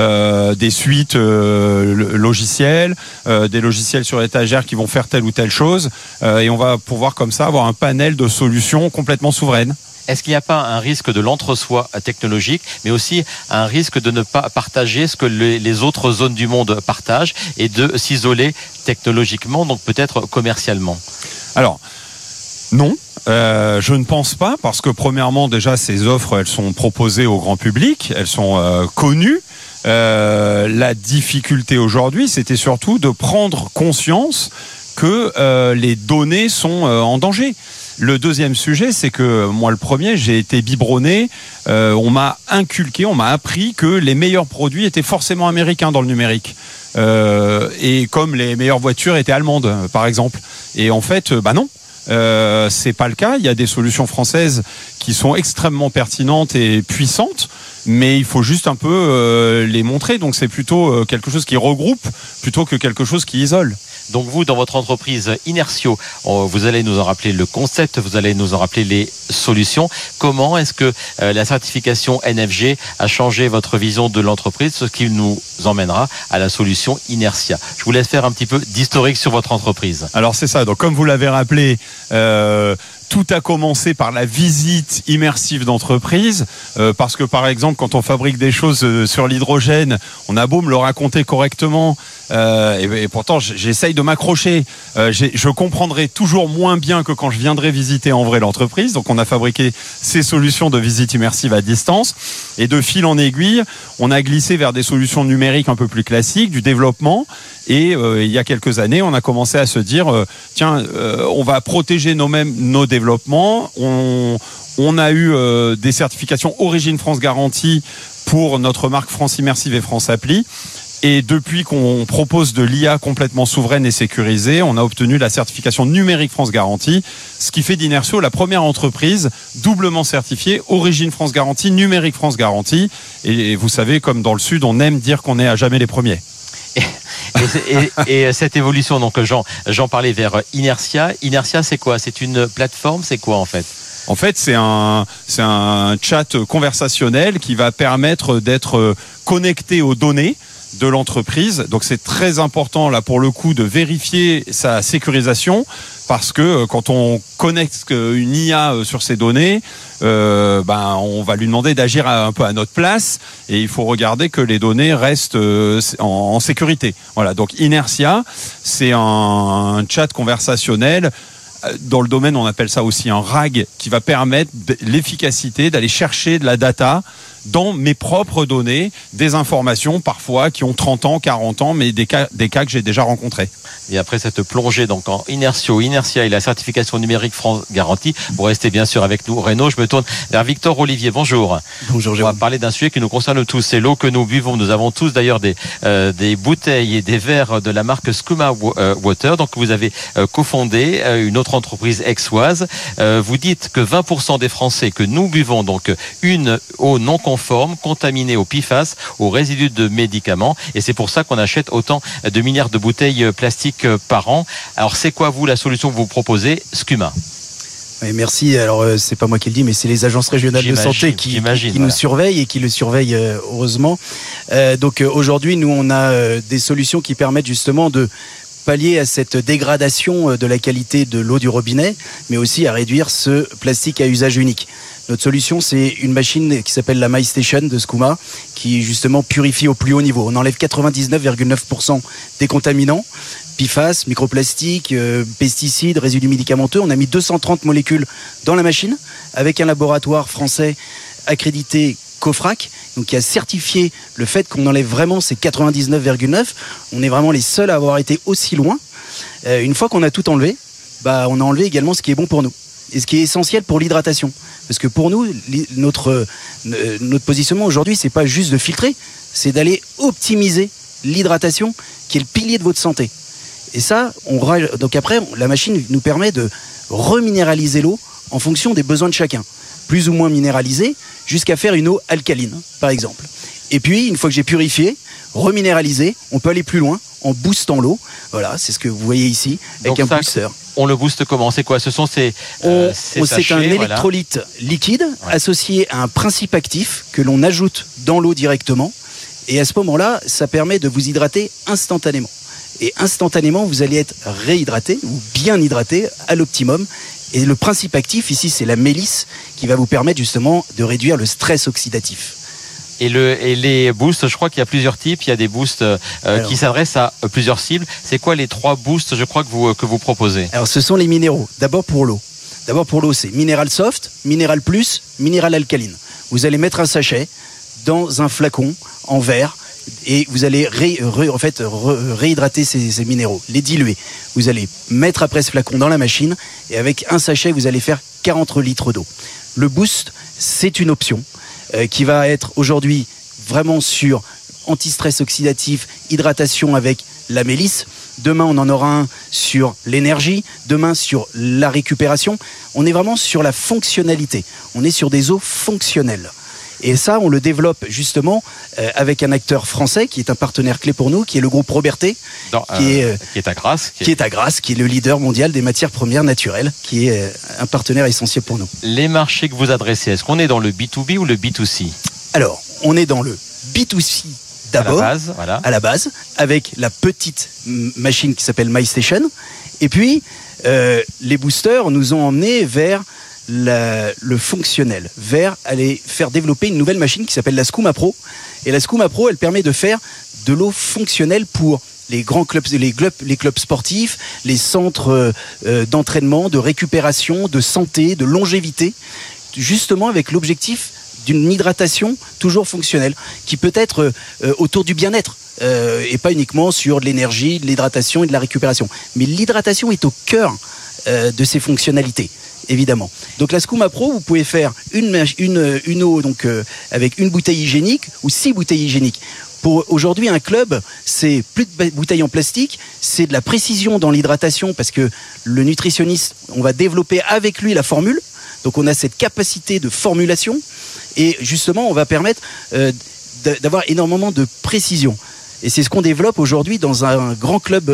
des suites logicielles, des logiciels sur étagère qui vont faire telle ou telle chose, et on va pouvoir comme ça avoir un panel de solutions complètement souveraines. Est-ce qu'il n'y a pas un risque de l'entre-soi technologique, mais aussi un risque de ne pas partager ce que les autres zones du monde partagent et de s'isoler technologiquement, donc peut-être commercialement? Alors, non. Je ne pense pas, parce que premièrement, déjà, ces offres, elles sont proposées au grand public, elles sont connues. La difficulté aujourd'hui, c'était surtout de prendre conscience que les données sont en danger. Le deuxième sujet, c'est que moi, le premier, j'ai été biberonné. On m'a inculqué, on m'a appris que les meilleurs produits étaient forcément américains dans le numérique. Et comme les meilleures voitures étaient allemandes, par exemple. Et en fait, non. C'est pas le cas. Il y a des solutions françaises qui sont extrêmement pertinentes et puissantes, mais il faut juste un peu les montrer. Donc c'est plutôt quelque chose qui regroupe plutôt que quelque chose qui isole. Donc vous, dans votre entreprise Inertio, vous allez nous en rappeler le concept, vous allez nous en rappeler les solutions. Comment est-ce que la certification NFG a changé votre vision de l'entreprise, ce qui nous emmènera à la solution Inertia? Je vous laisse faire un petit peu d'historique sur votre entreprise. Alors c'est ça, donc comme vous l'avez rappelé, tout a commencé par la visite immersive d'entreprise, parce que par exemple, quand on fabrique des choses sur l'hydrogène, on a beau me le raconter correctement, et pourtant j'essaye de m'accrocher. Je comprendrai toujours moins bien que quand je viendrai visiter en vrai l'entreprise. Donc on a fabriqué ces solutions de visite immersive à distance, et de fil en aiguille, on a glissé vers des solutions numériques un peu plus classiques, du développement. Et il y a quelques années, on a commencé à se dire on va protéger nos développements. On a eu des certifications Origine France Garantie pour notre marque France Immersive et France Appli. Et depuis qu'on propose de l'IA complètement souveraine et sécurisée, on a obtenu la certification Numérique France Garantie, ce qui fait d'Inertio la première entreprise doublement certifiée Origine France Garantie, Numérique France Garantie. Et vous savez, comme dans le Sud, on aime dire qu'on est à jamais les premiers. Et cette évolution, donc j'en parlais vers Inertia. Inertia, c'est quoi? C'est une plateforme? C'est quoi en fait? En fait, c'est un chat conversationnel qui va permettre d'être connecté aux données de l'entreprise. Donc c'est très important là pour le coup de vérifier sa sécurisation, parce que quand on connecte une IA sur ces données, on va lui demander d'agir un peu à notre place, et il faut regarder que les données restent en sécurité. Voilà, donc Inertia, c'est un chat conversationnel. Dans le domaine, on appelle ça aussi un RAG, qui va permettre l'efficacité d'aller chercher de la data dans mes propres données des informations parfois qui ont 30 ans, 40 ans, mais des cas que j'ai déjà rencontrés. Et après cette plongée donc en Inertia et la certification numérique France Garantie, vous restez bien sûr avec nous. Renaud, je me tourne vers Victor Olivier. Bonjour. Bonjour. On va parler d'un sujet qui nous concerne tous. C'est l'eau que nous buvons. Nous avons tous d'ailleurs des bouteilles et des verres de la marque Skouma Water. Donc vous avez cofondé une autre entreprise aixoise. Vous dites que 20% des Français que nous buvons donc une eau non conforme, contaminée au PFAS, aux résidus de médicaments. Et c'est pour ça qu'on achète autant de milliards de bouteilles plastiques par an. Alors c'est quoi vous la solution que vous proposez, Skouma? Oui, merci. Alors c'est pas moi qui le dis, mais c'est les agences régionales de santé qui nous surveillent et qui le surveillent heureusement. Donc aujourd'hui, nous on a des solutions qui permettent justement de pallier à cette dégradation de la qualité de l'eau du robinet, mais aussi à réduire ce plastique à usage unique. Notre solution, c'est une machine qui s'appelle la MyStation de Skouma, qui justement purifie au plus haut niveau. On enlève 99,9% des contaminants, PFAS, microplastiques, pesticides, résidus médicamenteux. On a mis 230 molécules dans la machine, avec un laboratoire français accrédité COFRAC, donc qui a certifié le fait qu'on enlève vraiment ces 99,9. On est vraiment les seuls à avoir été aussi loin. Une fois qu'on a tout enlevé, on a enlevé également ce qui est bon pour nous et ce qui est essentiel pour l'hydratation. Parce que pour nous, notre positionnement aujourd'hui, c'est pas juste de filtrer, c'est d'aller optimiser l'hydratation, qui est le pilier de votre santé. Et ça, donc après, la machine nous permet de reminéraliser l'eau en fonction des besoins de chacun. Plus ou moins minéralisée, jusqu'à faire une eau alcaline, par exemple. Et puis, une fois que j'ai purifié, reminéralisé, on peut aller plus loin en boostant l'eau. Voilà, c'est ce que vous voyez ici, avec un booster. On le booste comment? C'est quoi? Ce sont ces c'est sachets, un électrolyte liquide associé à un principe actif que l'on ajoute dans l'eau directement. Et à ce moment-là, ça permet de vous hydrater instantanément. Et instantanément, vous allez être réhydraté ou bien hydraté à l'optimum. Et le principe actif ici, c'est la mélisse qui va vous permettre justement de réduire le stress oxydatif. Et les boosts, je crois qu'il y a plusieurs types. Il y a des boosts qui s'adressent à plusieurs cibles. C'est quoi les 3 boosts, je crois, que vous proposez? Alors, ce sont les minéraux. D'abord pour l'eau. C'est Minéral Soft, Minéral Plus, Minéral Alcaline. Vous allez mettre un sachet dans un flacon en verre et vous allez réhydrater ces minéraux, les diluer. Vous allez mettre après ce flacon dans la machine et avec un sachet, vous allez faire 40 litres d'eau. Le boost, c'est une option qui va être aujourd'hui vraiment sur anti-stress oxydatif, hydratation avec la mélisse. Demain, on en aura un sur l'énergie. Demain, sur la récupération. On est vraiment sur la fonctionnalité. On est sur des eaux fonctionnelles. Et ça, on le développe justement avec un acteur français qui est un partenaire clé pour nous, qui est le groupe Robertet, qui est à Grasse, qui est le leader mondial des matières premières naturelles, qui est un partenaire essentiel pour nous. Les marchés que vous adressez, est-ce qu'on est dans le B2B ou le B2C? Alors, on est dans le B2C d'abord, à la base, avec la petite machine qui s'appelle MyStation. Et puis, les boosters nous ont emmenés vers le fonctionnel, vers aller faire développer une nouvelle machine qui s'appelle la Skouma Pro. Et la Skouma Pro, elle permet de faire de l'eau fonctionnelle pour les grands clubs, les clubs sportifs, les centres d'entraînement, de récupération, de santé, de longévité, justement avec l'objectif d'une hydratation toujours fonctionnelle, qui peut être autour du bien-être. Et pas uniquement sur de l'énergie, de l'hydratation et de la récupération. Mais l'hydratation est au cœur de ces fonctionnalités, évidemment. Donc la Skouma Pro, vous pouvez faire une eau donc, avec une bouteille hygiénique ou 6 bouteilles hygiéniques. Pour aujourd'hui, un club, c'est plus de bouteilles en plastique, c'est de la précision dans l'hydratation parce que le nutritionniste, on va développer avec lui la formule. Donc on a cette capacité de formulation et justement, on va permettre d'avoir énormément de précision. Et c'est ce qu'on développe aujourd'hui dans un grand club.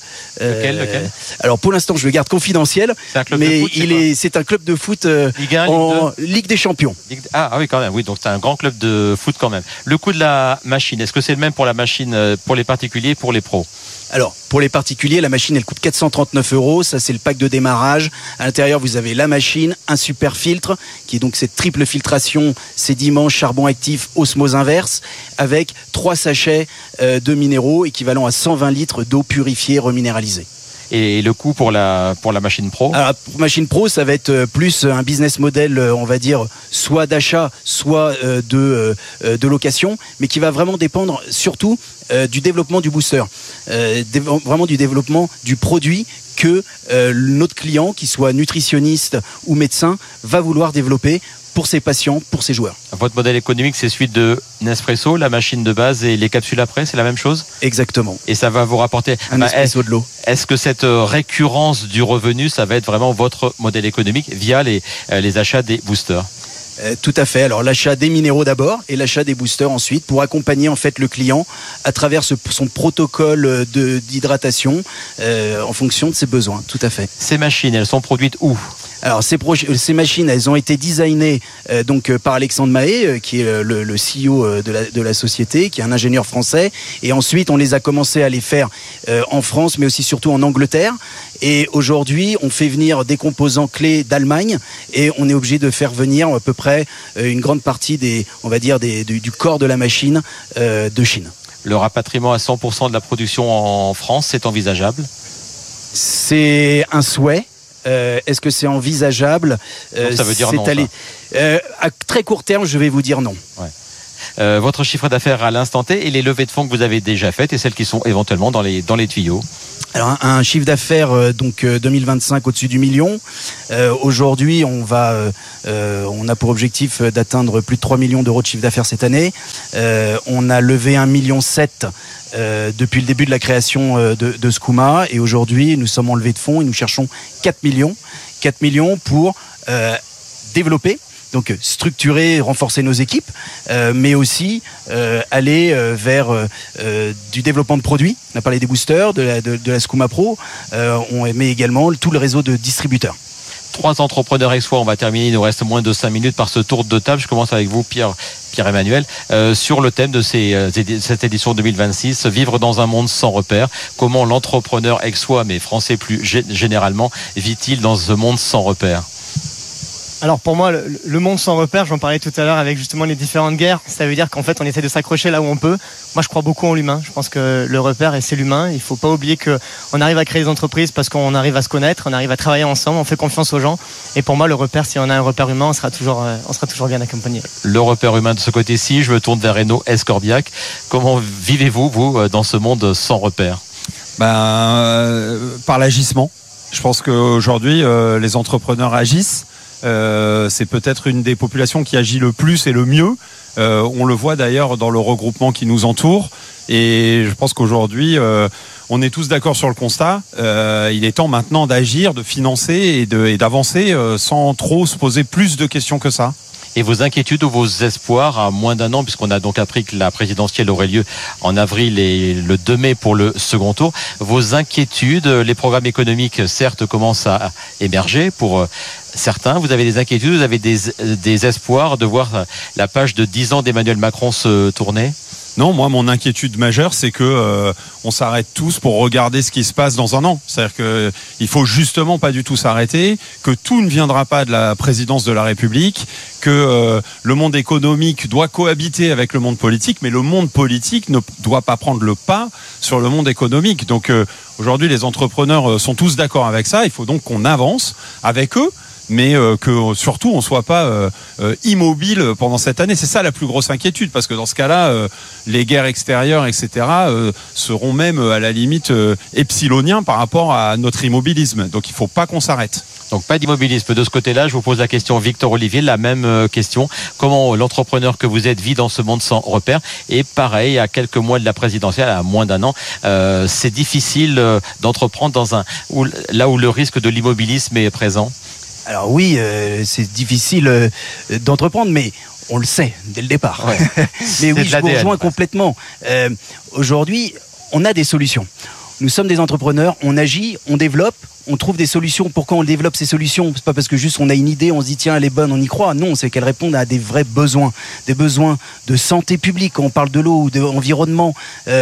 Lequel Alors pour l'instant, je le garde confidentiel, mais c'est un club de foot en Ligue des Champions. Ah oui, quand même. Oui, donc c'est un grand club de foot quand même. Le coût de la machine, est-ce que c'est le même pour la machine pour les particuliers et pour les pros? Alors, pour les particuliers, la machine, elle coûte 439 €. Ça, c'est le pack de démarrage. À l'intérieur, vous avez la machine, un super filtre, qui est donc cette triple filtration, sédiments, charbon actif, osmose inverse, avec 3 sachets de minéraux équivalent à 120 litres d'eau purifiée, reminéralisée. Et le coût pour la machine pro? Alors, pour machine pro, ça va être plus un business model, on va dire, soit d'achat, soit de location, mais qui va vraiment dépendre surtout du développement du booster, vraiment du développement du produit que notre client, qu'il soit nutritionniste ou médecin, va vouloir développer pour ses patients, pour ses joueurs. Votre modèle économique, c'est celui de Nespresso, la machine de base et les capsules après, c'est la même chose? Exactement. Et ça va vous rapporter un espresso de l'eau. Est-ce que cette récurrence du revenu, ça va être vraiment votre modèle économique via les achats des boosters? Tout à fait. Alors l'achat des minéraux d'abord et l'achat des boosters ensuite pour accompagner en fait le client à travers son protocole d'hydratation en fonction de ses besoins. Tout à fait. Ces machines, elles sont produites où? Alors ces machines, elles ont été designées par Alexandre Mahé, qui est le CEO de la société, qui est un ingénieur français. Et ensuite, on les a commencé à les faire en France, mais aussi surtout en Angleterre. Et aujourd'hui, on fait venir des composants clés d'Allemagne et on est obligé de faire venir à peu près une grande partie du corps de la machine de Chine. Le rapatriement à 100% de la production en France, c'est envisageable? C'est un souhait. Est-ce que c'est envisageable? Ça veut dire non. À très court terme, je vais vous dire non. Ouais. Votre chiffre d'affaires à l'instant T et les levées de fonds que vous avez déjà faites et celles qui sont éventuellement dans les tuyaux? Alors un chiffre d'affaires 2025 au-dessus du million. Aujourd'hui, on a pour objectif d'atteindre plus de 3 millions d'euros de chiffre d'affaires cette année. On a levé 1,7 million depuis le début de la création de Skouma, et aujourd'hui nous sommes en levée de fonds et nous cherchons 4 millions pour développer, donc structurer, renforcer nos équipes, mais aussi aller vers du développement de produits. On a parlé des boosters, de la Skouma Pro, on met également tout le réseau de distributeurs. 3 entrepreneurs ex-foi, on va terminer, il nous reste moins de 5 minutes par ce tour de table. Je commence avec vous, Pierre-Emmanuel, sur le thème de cette édition 2026, vivre dans un monde sans repères. Comment l'entrepreneur ex-foi, mais français plus généralement, vit-il dans ce monde sans repères? Alors pour moi, le monde sans repères, j'en parlais tout à l'heure avec justement les différentes guerres, ça veut dire qu'en fait on essaie de s'accrocher là où on peut. Moi je crois beaucoup en l'humain, je pense que le repère c'est l'humain. Il ne faut pas oublier qu'on arrive à créer des entreprises parce qu'on arrive à se connaître, on arrive à travailler ensemble, on fait confiance aux gens. Et pour moi le repère, si on a un repère humain, on sera toujours bien accompagné. Le repère humain de ce côté-ci, je me tourne vers Renaud Escorbiac. Comment vivez-vous, vous, dans ce monde sans repères? Par l'agissement. Je pense qu'aujourd'hui les entrepreneurs agissent. C'est peut-être une des populations qui agit le plus et le mieux. On le voit d'ailleurs dans le regroupement qui nous entoure. Et je pense qu'aujourd'hui, on est tous d'accord sur le constat. Il est temps maintenant d'agir, de financer et d'avancer sans trop se poser plus de questions que ça. Et vos inquiétudes ou vos espoirs à moins d'un an, puisqu'on a donc appris que la présidentielle aurait lieu en avril et le 2 mai pour le second tour. Vos inquiétudes, les programmes économiques, certes, commencent à émerger pour certains. Vous avez des inquiétudes, vous avez des espoirs de voir la page de 10 ans d'Emmanuel Macron se tourner? Non, moi, mon inquiétude majeure, c'est que on s'arrête tous pour regarder ce qui se passe dans un an. C'est-à-dire que il faut justement pas du tout s'arrêter, que tout ne viendra pas de la présidence de la République, que le monde économique doit cohabiter avec le monde politique, mais le monde politique ne doit pas prendre le pas sur le monde économique. Donc aujourd'hui, les entrepreneurs sont tous d'accord avec ça. Il faut donc qu'on avance avec eux, mais que surtout on soit pas immobile pendant cette année. C'est ça la plus grosse inquiétude, parce que dans ce cas-là, les guerres extérieures, etc., seront même à la limite epsiloniens par rapport à notre immobilisme. Donc il faut pas qu'on s'arrête. Donc pas d'immobilisme de ce côté-là. Je vous pose la question, Victor Olivier, la même question. Comment l'entrepreneur que vous êtes vit dans ce monde sans repères? Et pareil, à quelques mois de la présidentielle, à moins d'un an, c'est difficile d'entreprendre là où le risque de l'immobilisme est présent. Alors oui, c'est difficile d'entreprendre, mais on le sait dès le départ. Ouais. Mais oui, je vous rejoins complètement. Aujourd'hui, on a des solutions. Nous sommes des entrepreneurs, on agit, on développe, on trouve des solutions. Pourquoi on développe ces solutions? C'est pas parce que juste on a une idée, on se dit tiens elle est bonne, on y croit. Non, c'est qu'elles répondent à des vrais besoins, des besoins de santé publique. Quand on parle de l'eau ou d'environnement,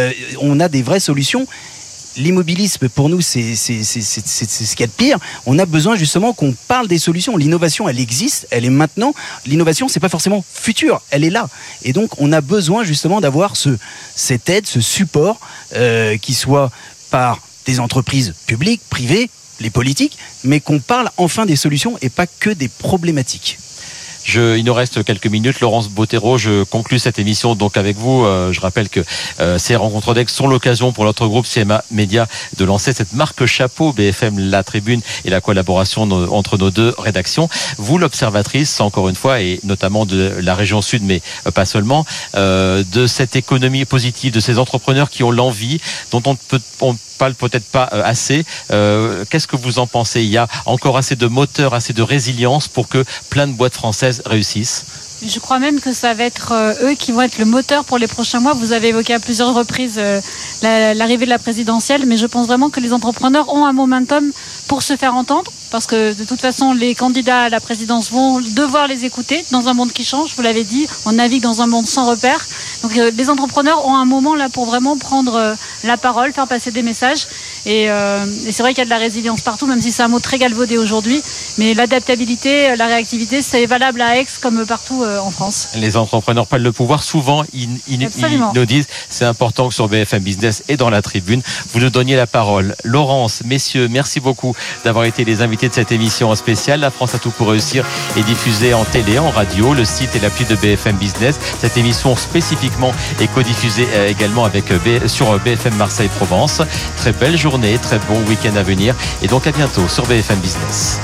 on a des vraies solutions. L'immobilisme, pour nous, c'est ce qu'il y a de pire. On a besoin justement qu'on parle des solutions. L'innovation, elle existe, elle est maintenant. L'innovation, c'est pas forcément futur, elle est là. Et donc, on a besoin justement d'avoir cette aide, ce support, qui soit par des entreprises publiques, privées, les politiques, mais qu'on parle enfin des solutions et pas que des problématiques. Il nous reste quelques minutes. Laurence Bottero, je conclus cette émission donc avec vous. Je rappelle que ces rencontres DEX sont l'occasion pour notre groupe CMA Média de lancer cette marque chapeau BFM La Tribune et la collaboration entre nos deux rédactions. Vous, l'observatrice, encore une fois, et notamment de la région sud, mais pas seulement, de cette économie positive, de ces entrepreneurs qui ont l'envie, dont on parle peut-être pas assez. Qu'est-ce que vous en pensez? Il y a encore assez de moteurs, assez de résilience pour que plein de boîtes françaises réussissent? Je crois même que ça va être eux qui vont être le moteur pour les prochains mois. Vous avez évoqué à plusieurs reprises l'arrivée de la présidentielle, mais je pense vraiment que les entrepreneurs ont un momentum pour se faire entendre, parce que de toute façon, les candidats à la présidence vont devoir les écouter dans un monde qui change. Vous l'avez dit, on navigue dans un monde sans repères. Donc les entrepreneurs ont un moment là pour vraiment prendre la parole, faire passer des messages. Et c'est vrai qu'il y a de la résilience partout, même si c'est un mot très galvaudé aujourd'hui. Mais l'adaptabilité, la réactivité, c'est valable à Aix comme partout en France. Les entrepreneurs prennent le pouvoir. Souvent, ils nous disent, c'est important que sur BFM Business et dans la tribune, vous nous donniez la parole. Laurence, messieurs, merci beaucoup d'avoir été les invités de cette émission spéciale. La France a tout pour réussir est diffusée en télé, en radio, le site et l'appli de BFM Business. Cette émission spécifiquement est codiffusée également sur BFM Marseille-Provence. Très belle journée, très bon week-end à venir et donc à bientôt sur BFM Business.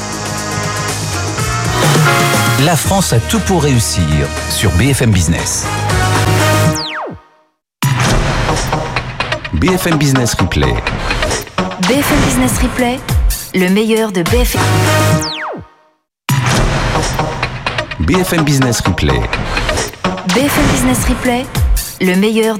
La France a tout pour réussir sur BFM Business. BFM Business Replay. BFM Business Replay, le meilleur de BFM. BFM Business Replay. BFM Business Replay, le meilleur